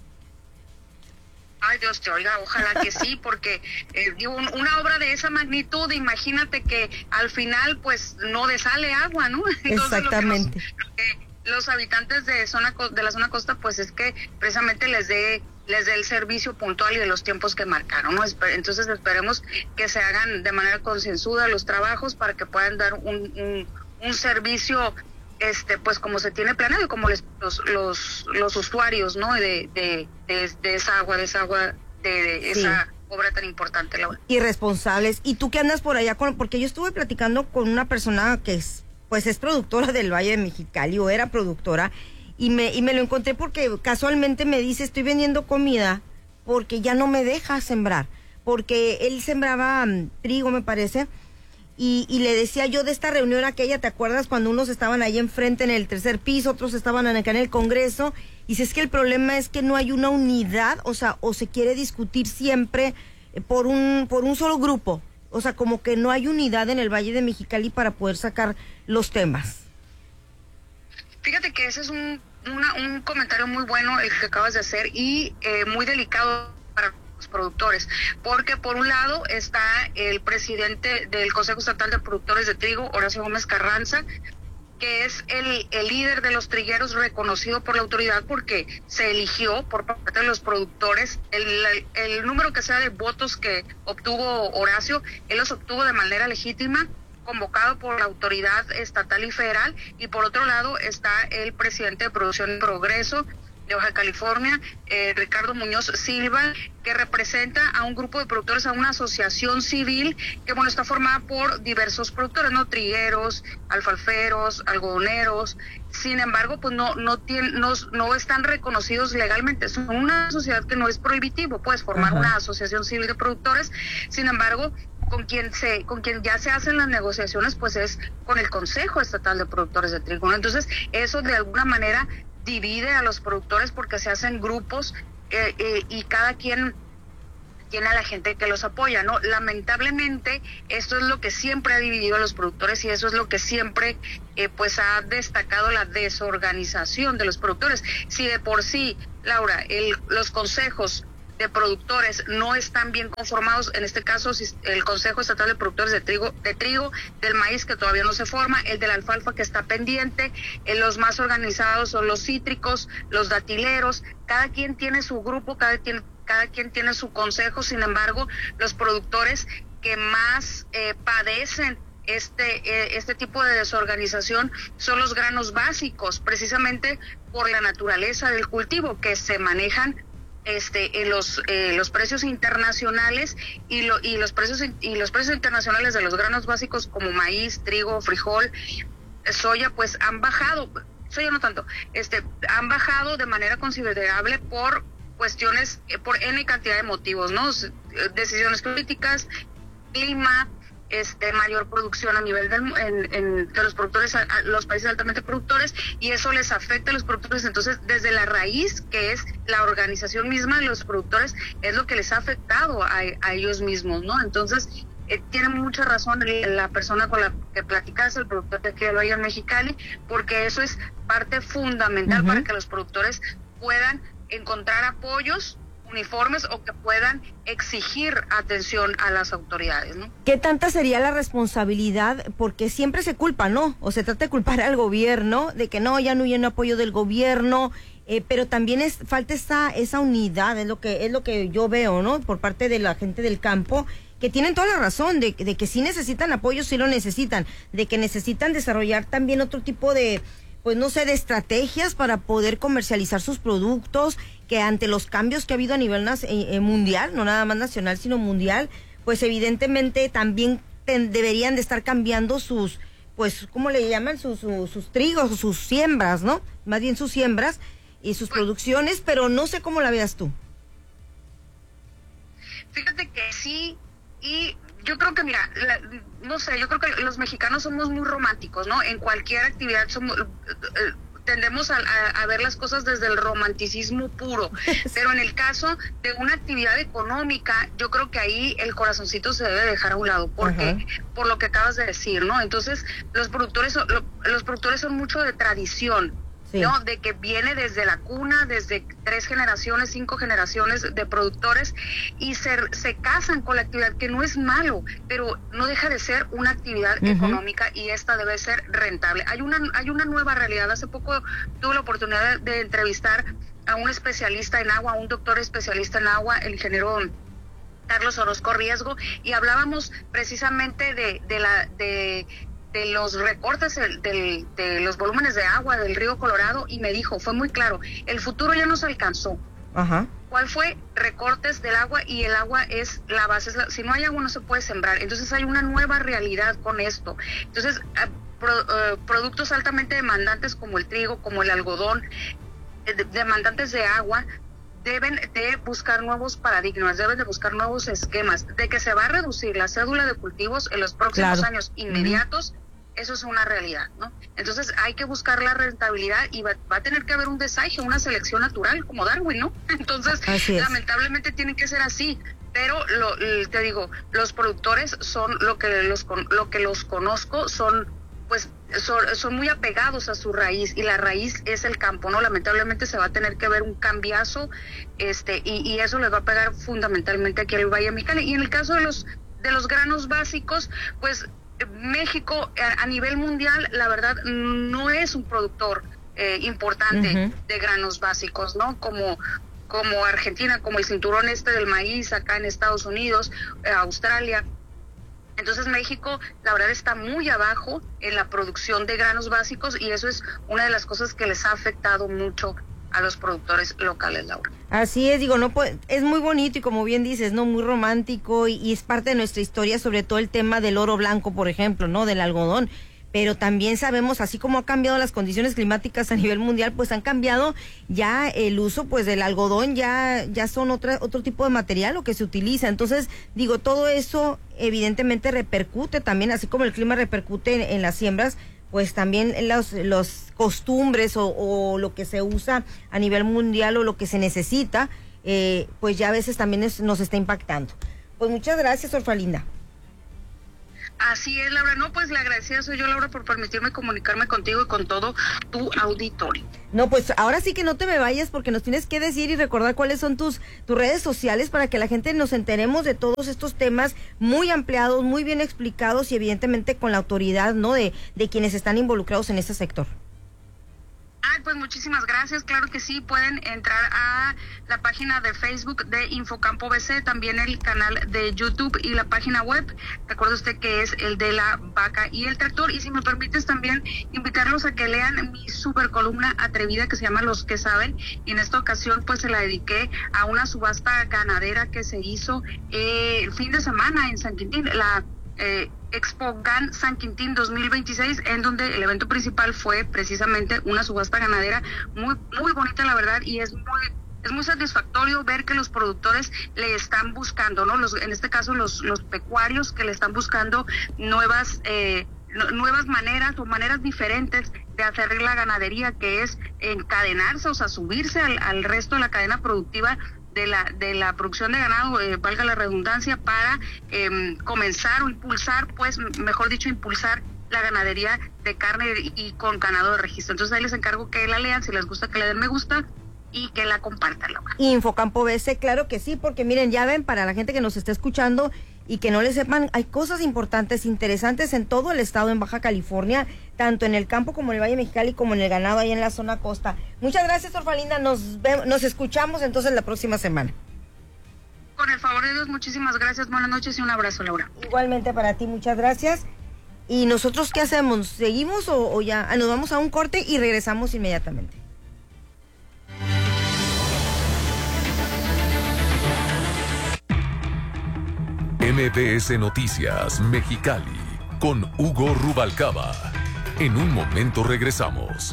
Ay, Dios te oiga, ojalá que sí, porque eh, digo, un, una obra de esa magnitud, imagínate que al final pues no desale agua, ¿no? Entonces, exactamente. Lo que nos, lo que los habitantes de zona de la zona costa pues es que precisamente les dé les dé el servicio puntual y de los tiempos que marcaron, ¿no? Entonces esperemos que se hagan de manera concienzuda los trabajos para que puedan dar un, un, un servicio este pues como se tiene planeado, como les, los, los los usuarios, ¿no? De, de, de, de esa agua, de esa agua, de, de sí. esa obra tan importante, Laura. Y responsables. ¿Y tú qué andas por allá con? Porque yo estuve platicando con una persona que es, pues es productora del Valle de Mexicali, o era productora, y me, y me lo encontré porque casualmente me dice, estoy vendiendo comida porque ya no me deja sembrar, porque él sembraba um, trigo, me parece, y, y le decía yo de esta reunión aquella, ¿te acuerdas cuando unos estaban ahí enfrente en el tercer piso, otros estaban acá en el Congreso? Y si es que el problema es que no hay una unidad, o sea, o se quiere discutir siempre por un, por un solo grupo, o sea, como que no hay unidad en el Valle de Mexicali para poder sacar los temas. Fíjate que ese es un, una, un comentario muy bueno el que acabas de hacer y eh, muy delicado para los productores, porque por un lado está el presidente del Consejo Estatal de Productores de Trigo, Horacio Gómez Carranza, que es el, el líder de los trigueros reconocido por la autoridad porque se eligió por parte de los productores. El, el, el número que sea de votos que obtuvo Horacio, él los obtuvo de manera legítima, convocado por la autoridad estatal y federal, y por otro lado está el presidente de Producción y Progreso de Baja California, eh, Ricardo Muñoz Silva, que representa a un grupo de productores, a una asociación civil que bueno está formada por diversos productores, no trigueros, alfalferos, algodoneros. Sin embargo, pues no no tienen no, no están reconocidos legalmente. Son una sociedad que no es prohibitivo, puedes formar Ajá. una asociación civil de productores. Sin embargo, con quien se con quien ya se hacen las negociaciones pues es con el Consejo Estatal de Productores de Trigo. Entonces, eso de alguna manera divide a los productores porque se hacen grupos eh, eh, y cada quien tiene a la gente que los apoya, ¿no? Lamentablemente, esto es lo que siempre ha dividido a los productores y eso es lo que siempre, eh, pues, ha destacado la desorganización de los productores. Si de por sí, Laura, el, los consejos de productores no están bien conformados, en este caso el Consejo Estatal de Productores de Trigo, de trigo, del maíz que todavía no se forma, el de la alfalfa que está pendiente, eh, los más organizados son los cítricos, los datileros, cada quien tiene su grupo, cada quien, cada quien tiene su consejo. Sin embargo, los productores que más eh, padecen este eh, este tipo de desorganización son los granos básicos, precisamente por la naturaleza del cultivo, que se manejan este en los eh, los precios internacionales y lo y los precios y los precios internacionales de los granos básicos como maíz, trigo, frijol, soya, pues han bajado, soya no tanto, este han bajado de manera considerable por cuestiones, eh, por N cantidad de motivos, ¿no? Decisiones políticas, clima, este mayor producción a nivel del, en, en, de los productores, a, a los países altamente productores, y eso les afecta a los productores. Entonces, desde la raíz, que es la organización misma de los productores, es lo que les ha afectado a, a ellos mismos, ¿no? Entonces, eh, tiene mucha razón la persona con la que platicaste, el productor de aquí del Valle de Mexicali, porque eso es parte fundamental uh-huh. para que los productores puedan encontrar apoyos uniformes o que puedan exigir atención a las autoridades, ¿no? ¿Qué tanta sería la responsabilidad? Porque siempre se culpa, ¿no? O se trata de culpar al gobierno, de que no, ya no hay un apoyo del gobierno, eh, pero también es falta esa esa unidad, es lo que es lo que yo veo, ¿no? Por parte de la gente del campo, que tienen toda la razón, de, de que sí necesitan apoyo, sí lo necesitan, de que necesitan desarrollar también otro tipo de, pues no sé, de estrategias para poder comercializar sus productos, que ante los cambios que ha habido a nivel eh, mundial, no nada más nacional, sino mundial, pues evidentemente también ten, deberían de estar cambiando sus, pues, ¿cómo le llaman? Sus, sus, sus trigos, sus siembras, ¿no? Más bien sus siembras y sus pues, producciones, pero no sé cómo la veas tú. Fíjate que sí, y yo creo que, mira, la, no sé, yo creo que los mexicanos somos muy románticos, ¿no? En cualquier actividad somos... Eh, tendemos a, a, a ver las cosas desde el romanticismo puro, pero en el caso de una actividad económica, yo creo que ahí el corazoncito se debe dejar a un lado, porque uh-huh. por lo que acabas de decir, ¿no? Entonces, los productores, lo, los productores son mucho de tradición, sí. ¿no? De que viene desde la cuna, desde tres generaciones, cinco generaciones de productores, y se, se casan con la actividad, que no es malo, pero no deja de ser una actividad uh-huh. económica, y esta debe ser rentable. Hay una, hay una nueva realidad. Hace poco tuve la oportunidad de, de entrevistar a un especialista en agua, a un doctor especialista en agua, el ingeniero Carlos Orozco Riesgo, y hablábamos precisamente de, de la... de de los recortes del, del, de los volúmenes de agua del río Colorado, y me dijo, fue muy claro, el futuro ya no se alcanzó. Ajá. ¿Cuál fue? Recortes del agua, y el agua es la base, es la, si no hay agua no se puede sembrar. Entonces hay una nueva realidad con esto. Entonces, uh, pro, uh, productos altamente demandantes como el trigo, como el algodón, eh, demandantes de agua, deben de buscar nuevos paradigmas, deben de buscar nuevos esquemas, de que se va a reducir la cédula de cultivos en los próximos claro. años inmediatos. Uh-huh. Eso es una realidad, ¿no? Entonces hay que buscar la rentabilidad, y va, va a tener que haber un desaje, una selección natural como Darwin, ¿no? Entonces, lamentablemente tiene que ser así, pero lo, te digo, los productores son lo que los lo que los conozco, son pues son, son muy apegados a su raíz, y la raíz es el campo, ¿no? Lamentablemente se va a tener que ver un cambiazo, este y, y eso les va a pegar fundamentalmente aquí al Valle de Mexicali. Y en el caso de los de los granos básicos, pues México a, a nivel mundial, la verdad, no es un productor eh, importante uh-huh. de granos básicos, ¿no? Como como Argentina, como el cinturón este del maíz acá en Estados Unidos, eh, Australia. Entonces México, la verdad, está muy abajo en la producción de granos básicos, y eso es una de las cosas que les ha afectado mucho a los productores locales, Laura. Así es, digo, no es muy bonito, y como bien dices, no, muy romántico, y, y es parte de nuestra historia, sobre todo el tema del oro blanco, por ejemplo, no, del algodón. Pero también sabemos, así como ha cambiado las condiciones climáticas a nivel mundial, pues han cambiado ya el uso, pues, del algodón, ya ya son otra otro tipo de material lo que se utiliza. Entonces, digo, todo eso evidentemente repercute también, así como el clima repercute en, en las siembras, pues también los los costumbres o, o lo que se usa a nivel mundial, o lo que se necesita, eh, pues ya a veces también es, nos está impactando. Pues muchas gracias, Orfalinda. Así es, Laura. No, pues la agradecida soy yo, Laura, por permitirme comunicarme contigo y con todo tu auditorio. No, pues ahora sí que no te me vayas porque nos tienes que decir y recordar cuáles son tus, tus redes sociales para que la gente nos enteremos de todos estos temas muy ampliados, muy bien explicados y evidentemente con la autoridad, ¿no? De, de quienes están involucrados en este sector. Ah, pues muchísimas gracias, claro que sí, pueden entrar a la página de Facebook de Infocampo B C, también el canal de YouTube y la página web, recuerde usted que es el de la vaca y el tractor, y si me permites también invitarlos a que lean mi super columna atrevida que se llama Los que Saben, y en esta ocasión pues se la dediqué a una subasta ganadera que se hizo eh, el fin de semana en San Quintín, la eh, Expo Gan San Quintín dos mil veintiséis, en donde el evento principal fue precisamente una subasta ganadera muy muy bonita, la verdad, y es muy es muy satisfactorio ver que los productores le están buscando, ¿no? Los, en este caso los los pecuarios que le están buscando nuevas eh, nuevas maneras o maneras diferentes de hacer la ganadería, que es encadenarse, o sea, subirse al, al resto de la cadena productiva de la de la producción de ganado, eh, valga la redundancia, para eh, comenzar o impulsar, pues, mejor dicho, impulsar la ganadería de carne y, y con ganado de registro. Entonces ahí les encargo que la lean, si les gusta que le den me gusta y que la compartan, Laura. Infocampo B C, claro que sí, porque miren, ya ven, para la gente que nos está escuchando y que no le sepan, hay cosas importantes, interesantes en todo el estado, en Baja California, tanto en el campo como en el Valle Mexicali, como en el ganado, ahí en la zona costa. Muchas gracias, Orfalinda, nos vemos, nos escuchamos entonces la próxima semana. Con el favor de Dios, muchísimas gracias, buenas noches y un abrazo, Laura. Igualmente para ti, muchas gracias. ¿Y nosotros qué hacemos? ¿Seguimos o, o ya? Ah, nos vamos a un corte y regresamos inmediatamente. M B S Noticias Mexicali con Hugo Rubalcaba. En un momento regresamos.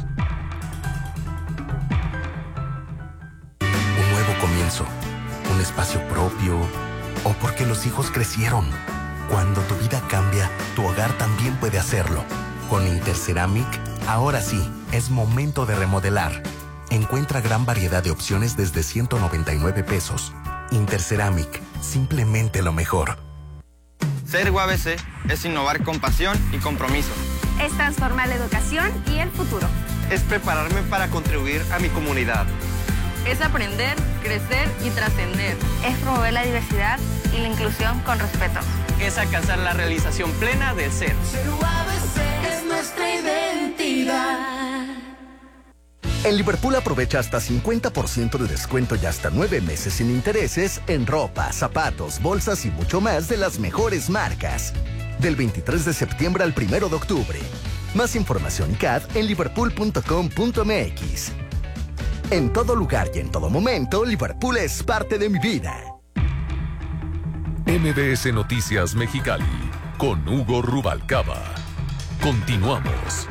Un nuevo comienzo, un espacio propio, o porque los hijos crecieron. Cuando tu vida cambia, tu hogar también puede hacerlo. Con Interceramic, ahora sí, es momento de remodelar. Encuentra gran variedad de opciones desde ciento noventa y nueve pesos. Interceramic, simplemente lo mejor. Ser U A B C es innovar con pasión y compromiso. Es transformar la educación y el futuro. Es prepararme para contribuir a mi comunidad. Es aprender, crecer y trascender. Es promover la diversidad y la inclusión con respeto. Es alcanzar la realización plena del ser. Ser U A B C es nuestra identidad. En Liverpool aprovecha hasta cincuenta por ciento de descuento y hasta nueve meses sin intereses en ropa, zapatos, bolsas y mucho más de las mejores marcas. Del veintitrés de septiembre al primero de octubre. Más información y C A D en liverpool punto com punto m x. En todo lugar y en todo momento, Liverpool es parte de mi vida. M B S Noticias Mexicali con Hugo Rubalcaba. Continuamos.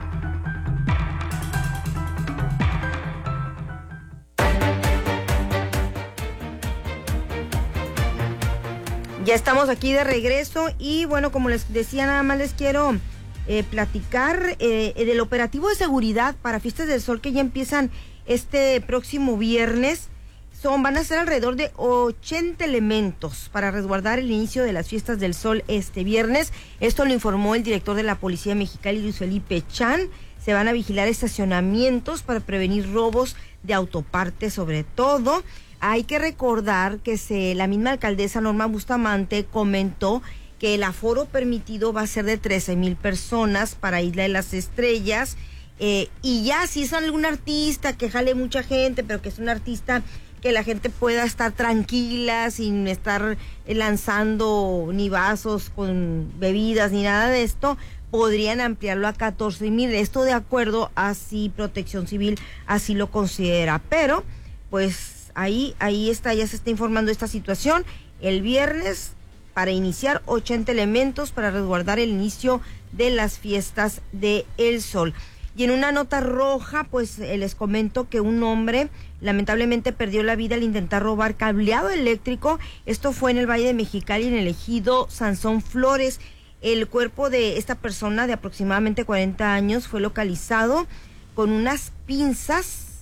Ya estamos aquí de regreso y bueno, como les decía, nada más les quiero eh, platicar eh, del operativo de seguridad para Fiestas del Sol que ya empiezan este próximo viernes. Son, van a ser alrededor de ochenta elementos para resguardar el inicio de las Fiestas del Sol este viernes. Esto lo informó el director de la Policía Mexicali, Luis Felipe Chan. Se van a vigilar estacionamientos para prevenir robos de autopartes sobre todo. Hay que recordar que se, la misma alcaldesa Norma Bustamante comentó que el aforo permitido va a ser de trece mil personas para Isla de las Estrellas. Eh, y ya si es algún artista que jale mucha gente, pero que es un artista que la gente pueda estar tranquila sin estar lanzando ni vasos con bebidas ni nada de esto, podrían ampliarlo a catorce mil. Esto de acuerdo a si Protección Civil así lo considera. Pero, pues... Ahí, ahí está, ya se está informando esta situación. El viernes, para iniciar, ochenta elementos para resguardar el inicio de las Fiestas de El Sol. Y en una nota roja, pues eh, les comento que un hombre lamentablemente perdió la vida al intentar robar cableado eléctrico. Esto fue en el Valle de Mexicali, en el ejido Sansón Flores. El cuerpo de esta persona de aproximadamente cuarenta años fue localizado con unas pinzas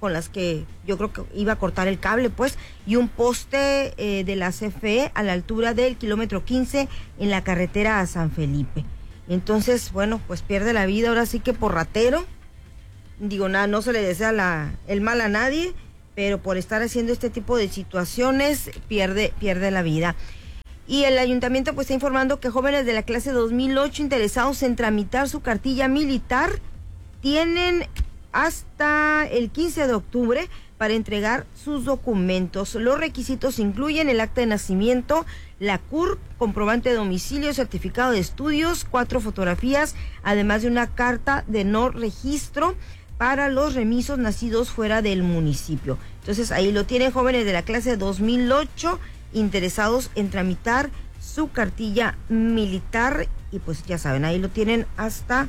con las que yo creo que iba a cortar el cable, pues, y un poste eh, de la C F E a la altura del kilómetro quince en la carretera a San Felipe. Entonces, bueno, pues pierde la vida, ahora sí que por ratero. Digo, nada, no se le desea la, el mal a nadie, pero por estar haciendo este tipo de situaciones pierde, pierde la vida. Y el ayuntamiento pues está informando que jóvenes de la clase dos mil ocho interesados en tramitar su cartilla militar tienen hasta el quince de octubre para entregar sus documentos. Los requisitos incluyen el acta de nacimiento, la C U R P, comprobante de domicilio, certificado de estudios, cuatro fotografías, además de una carta de no registro para los remisos nacidos fuera del municipio. Entonces ahí lo tienen, jóvenes de la clase dos mil ocho interesados en tramitar su cartilla militar, y pues ya saben, ahí lo tienen hasta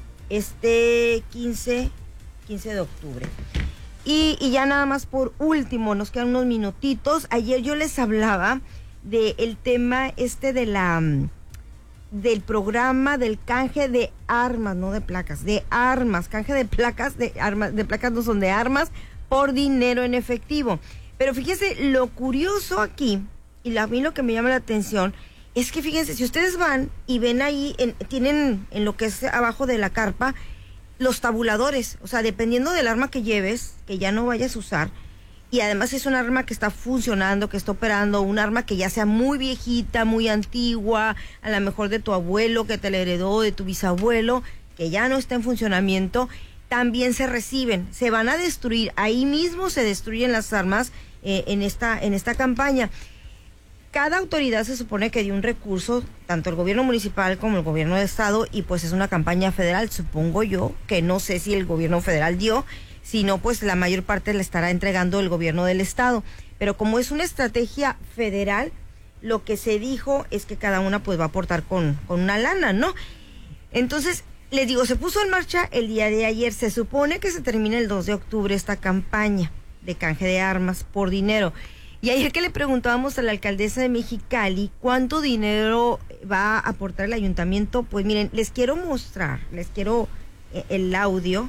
este quince de octubre. Y, y ya nada más por último, nos quedan unos minutitos. Ayer yo les hablaba del tema este de la del programa del canje de armas, no de placas, de armas, canje de placas, de armas, de placas no son de armas, por dinero en efectivo. Pero fíjense, lo curioso aquí, y a mí lo que me llama la atención, es que fíjense, si ustedes van y ven ahí, en, tienen en lo que es abajo de la carpa, los tabuladores, o sea, dependiendo del arma que lleves, que ya no vayas a usar, y además es un arma que está funcionando, que está operando, un arma que ya sea muy viejita, muy antigua, a lo mejor de tu abuelo que te la heredó, de tu bisabuelo, que ya no está en funcionamiento, también se reciben, se van a destruir, ahí mismo se destruyen las armas eh, en esta, en esta campaña. Cada autoridad se supone que dio un recurso, tanto el gobierno municipal como el gobierno de estado, y pues es una campaña federal, supongo yo, que no sé si el gobierno federal dio, si no, pues la mayor parte le estará entregando el gobierno del estado. Pero como es una estrategia federal, lo que se dijo es que cada una pues va a aportar con, con una lana, ¿no? Entonces, les digo, se puso en marcha el día de ayer, se supone que se termina el dos de octubre esta campaña de canje de armas por dinero. Y ayer que le preguntábamos a la alcaldesa de Mexicali cuánto dinero va a aportar el ayuntamiento, pues miren, les quiero mostrar, les quiero eh, el audio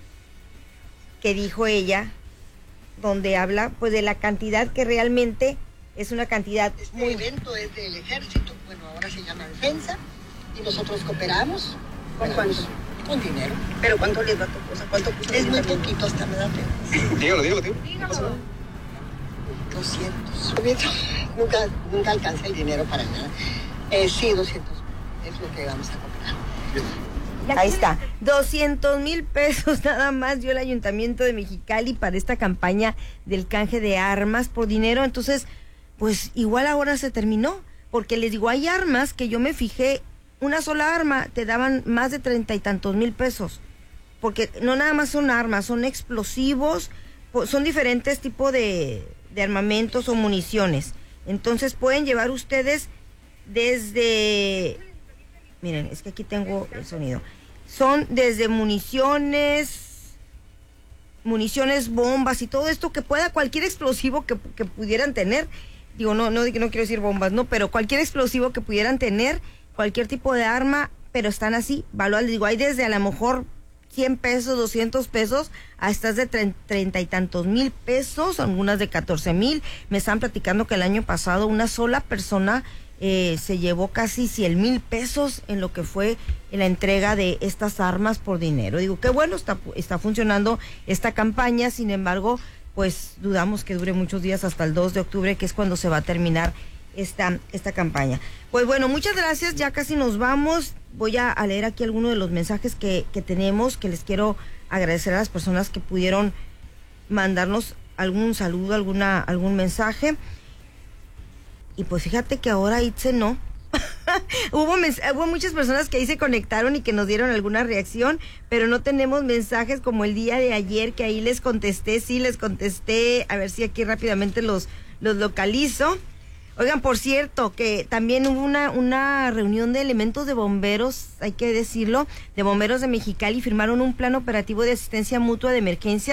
que dijo ella, donde habla pues de la cantidad que realmente es una cantidad este muy... evento es del ejército, bueno, ahora se llama defensa, y nosotros cooperamos. ¿Con cuánto? Con dinero. ¿Pero cuánto les va a tocar? O sea, ¿cuánto cuesta? Es muy poquito, hasta me da pena. Dígalo, dígalo, dígalo. doscientos. Nunca, nunca alcancé el dinero para nada. Eh, sí, doscientos es lo que vamos a cooperar. Ahí está, doscientos mil pesos nada más dio el ayuntamiento de Mexicali para esta campaña del canje de armas por dinero. Entonces, pues igual ahora se terminó, porque les digo, hay armas que yo me fijé, una sola arma te daban más de treinta y tantos mil pesos, porque no nada más son armas, son explosivos, son diferentes tipos de, de armamentos o municiones. Entonces pueden llevar ustedes desde... Miren, es que aquí tengo el sonido. Son desde municiones, municiones, bombas y todo esto que pueda, cualquier explosivo que, que pudieran tener. Digo, no, no, no quiero decir bombas, no, pero cualquier explosivo que pudieran tener, cualquier tipo de arma, pero están así, valuadas. Digo, hay desde a lo mejor cien pesos, doscientos pesos, hasta de treinta y tantos mil pesos, algunas de catorce mil. Me están platicando que el año pasado una sola persona Eh, se llevó casi cien mil pesos en lo que fue la entrega de estas armas por dinero. Digo, qué bueno, está, está funcionando esta campaña, sin embargo, pues dudamos que dure muchos días hasta el dos de octubre, que es cuando se va a terminar esta, esta campaña. Pues bueno, muchas gracias, ya casi nos vamos. Voy a, a leer aquí algunos de los mensajes que, que tenemos, que les quiero agradecer a las personas que pudieron mandarnos algún saludo, alguna, algún mensaje. Y pues fíjate que ahora Itze no. hubo, hubo muchas personas que ahí se conectaron y que nos dieron alguna reacción, pero no tenemos mensajes como el día de ayer, que ahí les contesté, sí les contesté, a ver si aquí rápidamente los, los localizo. Oigan, por cierto, que también hubo una, una reunión de elementos de bomberos, hay que decirlo, de bomberos de Mexicali, firmaron un plan operativo de asistencia mutua de emergencias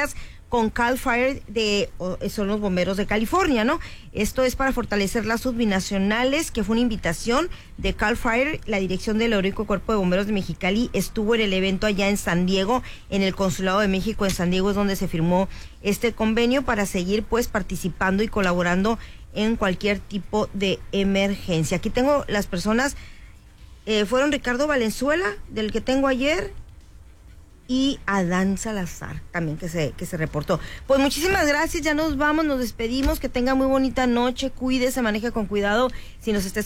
con Cal Fire, de, son los bomberos de California, ¿no? Esto es para fortalecer las subbinacionales, que fue una invitación de Cal Fire. La dirección del heroico Cuerpo de Bomberos de Mexicali estuvo en el evento allá en San Diego, en el Consulado de México en San Diego, es donde se firmó este convenio para seguir pues participando y colaborando en cualquier tipo de emergencia. Aquí tengo las personas, eh, fueron Ricardo Valenzuela, del que tengo ayer, y Adán Salazar también que se que se reportó. Pues muchísimas gracias, ya nos vamos, nos despedimos, que tenga muy bonita noche, cuídese, maneje con cuidado, si nos está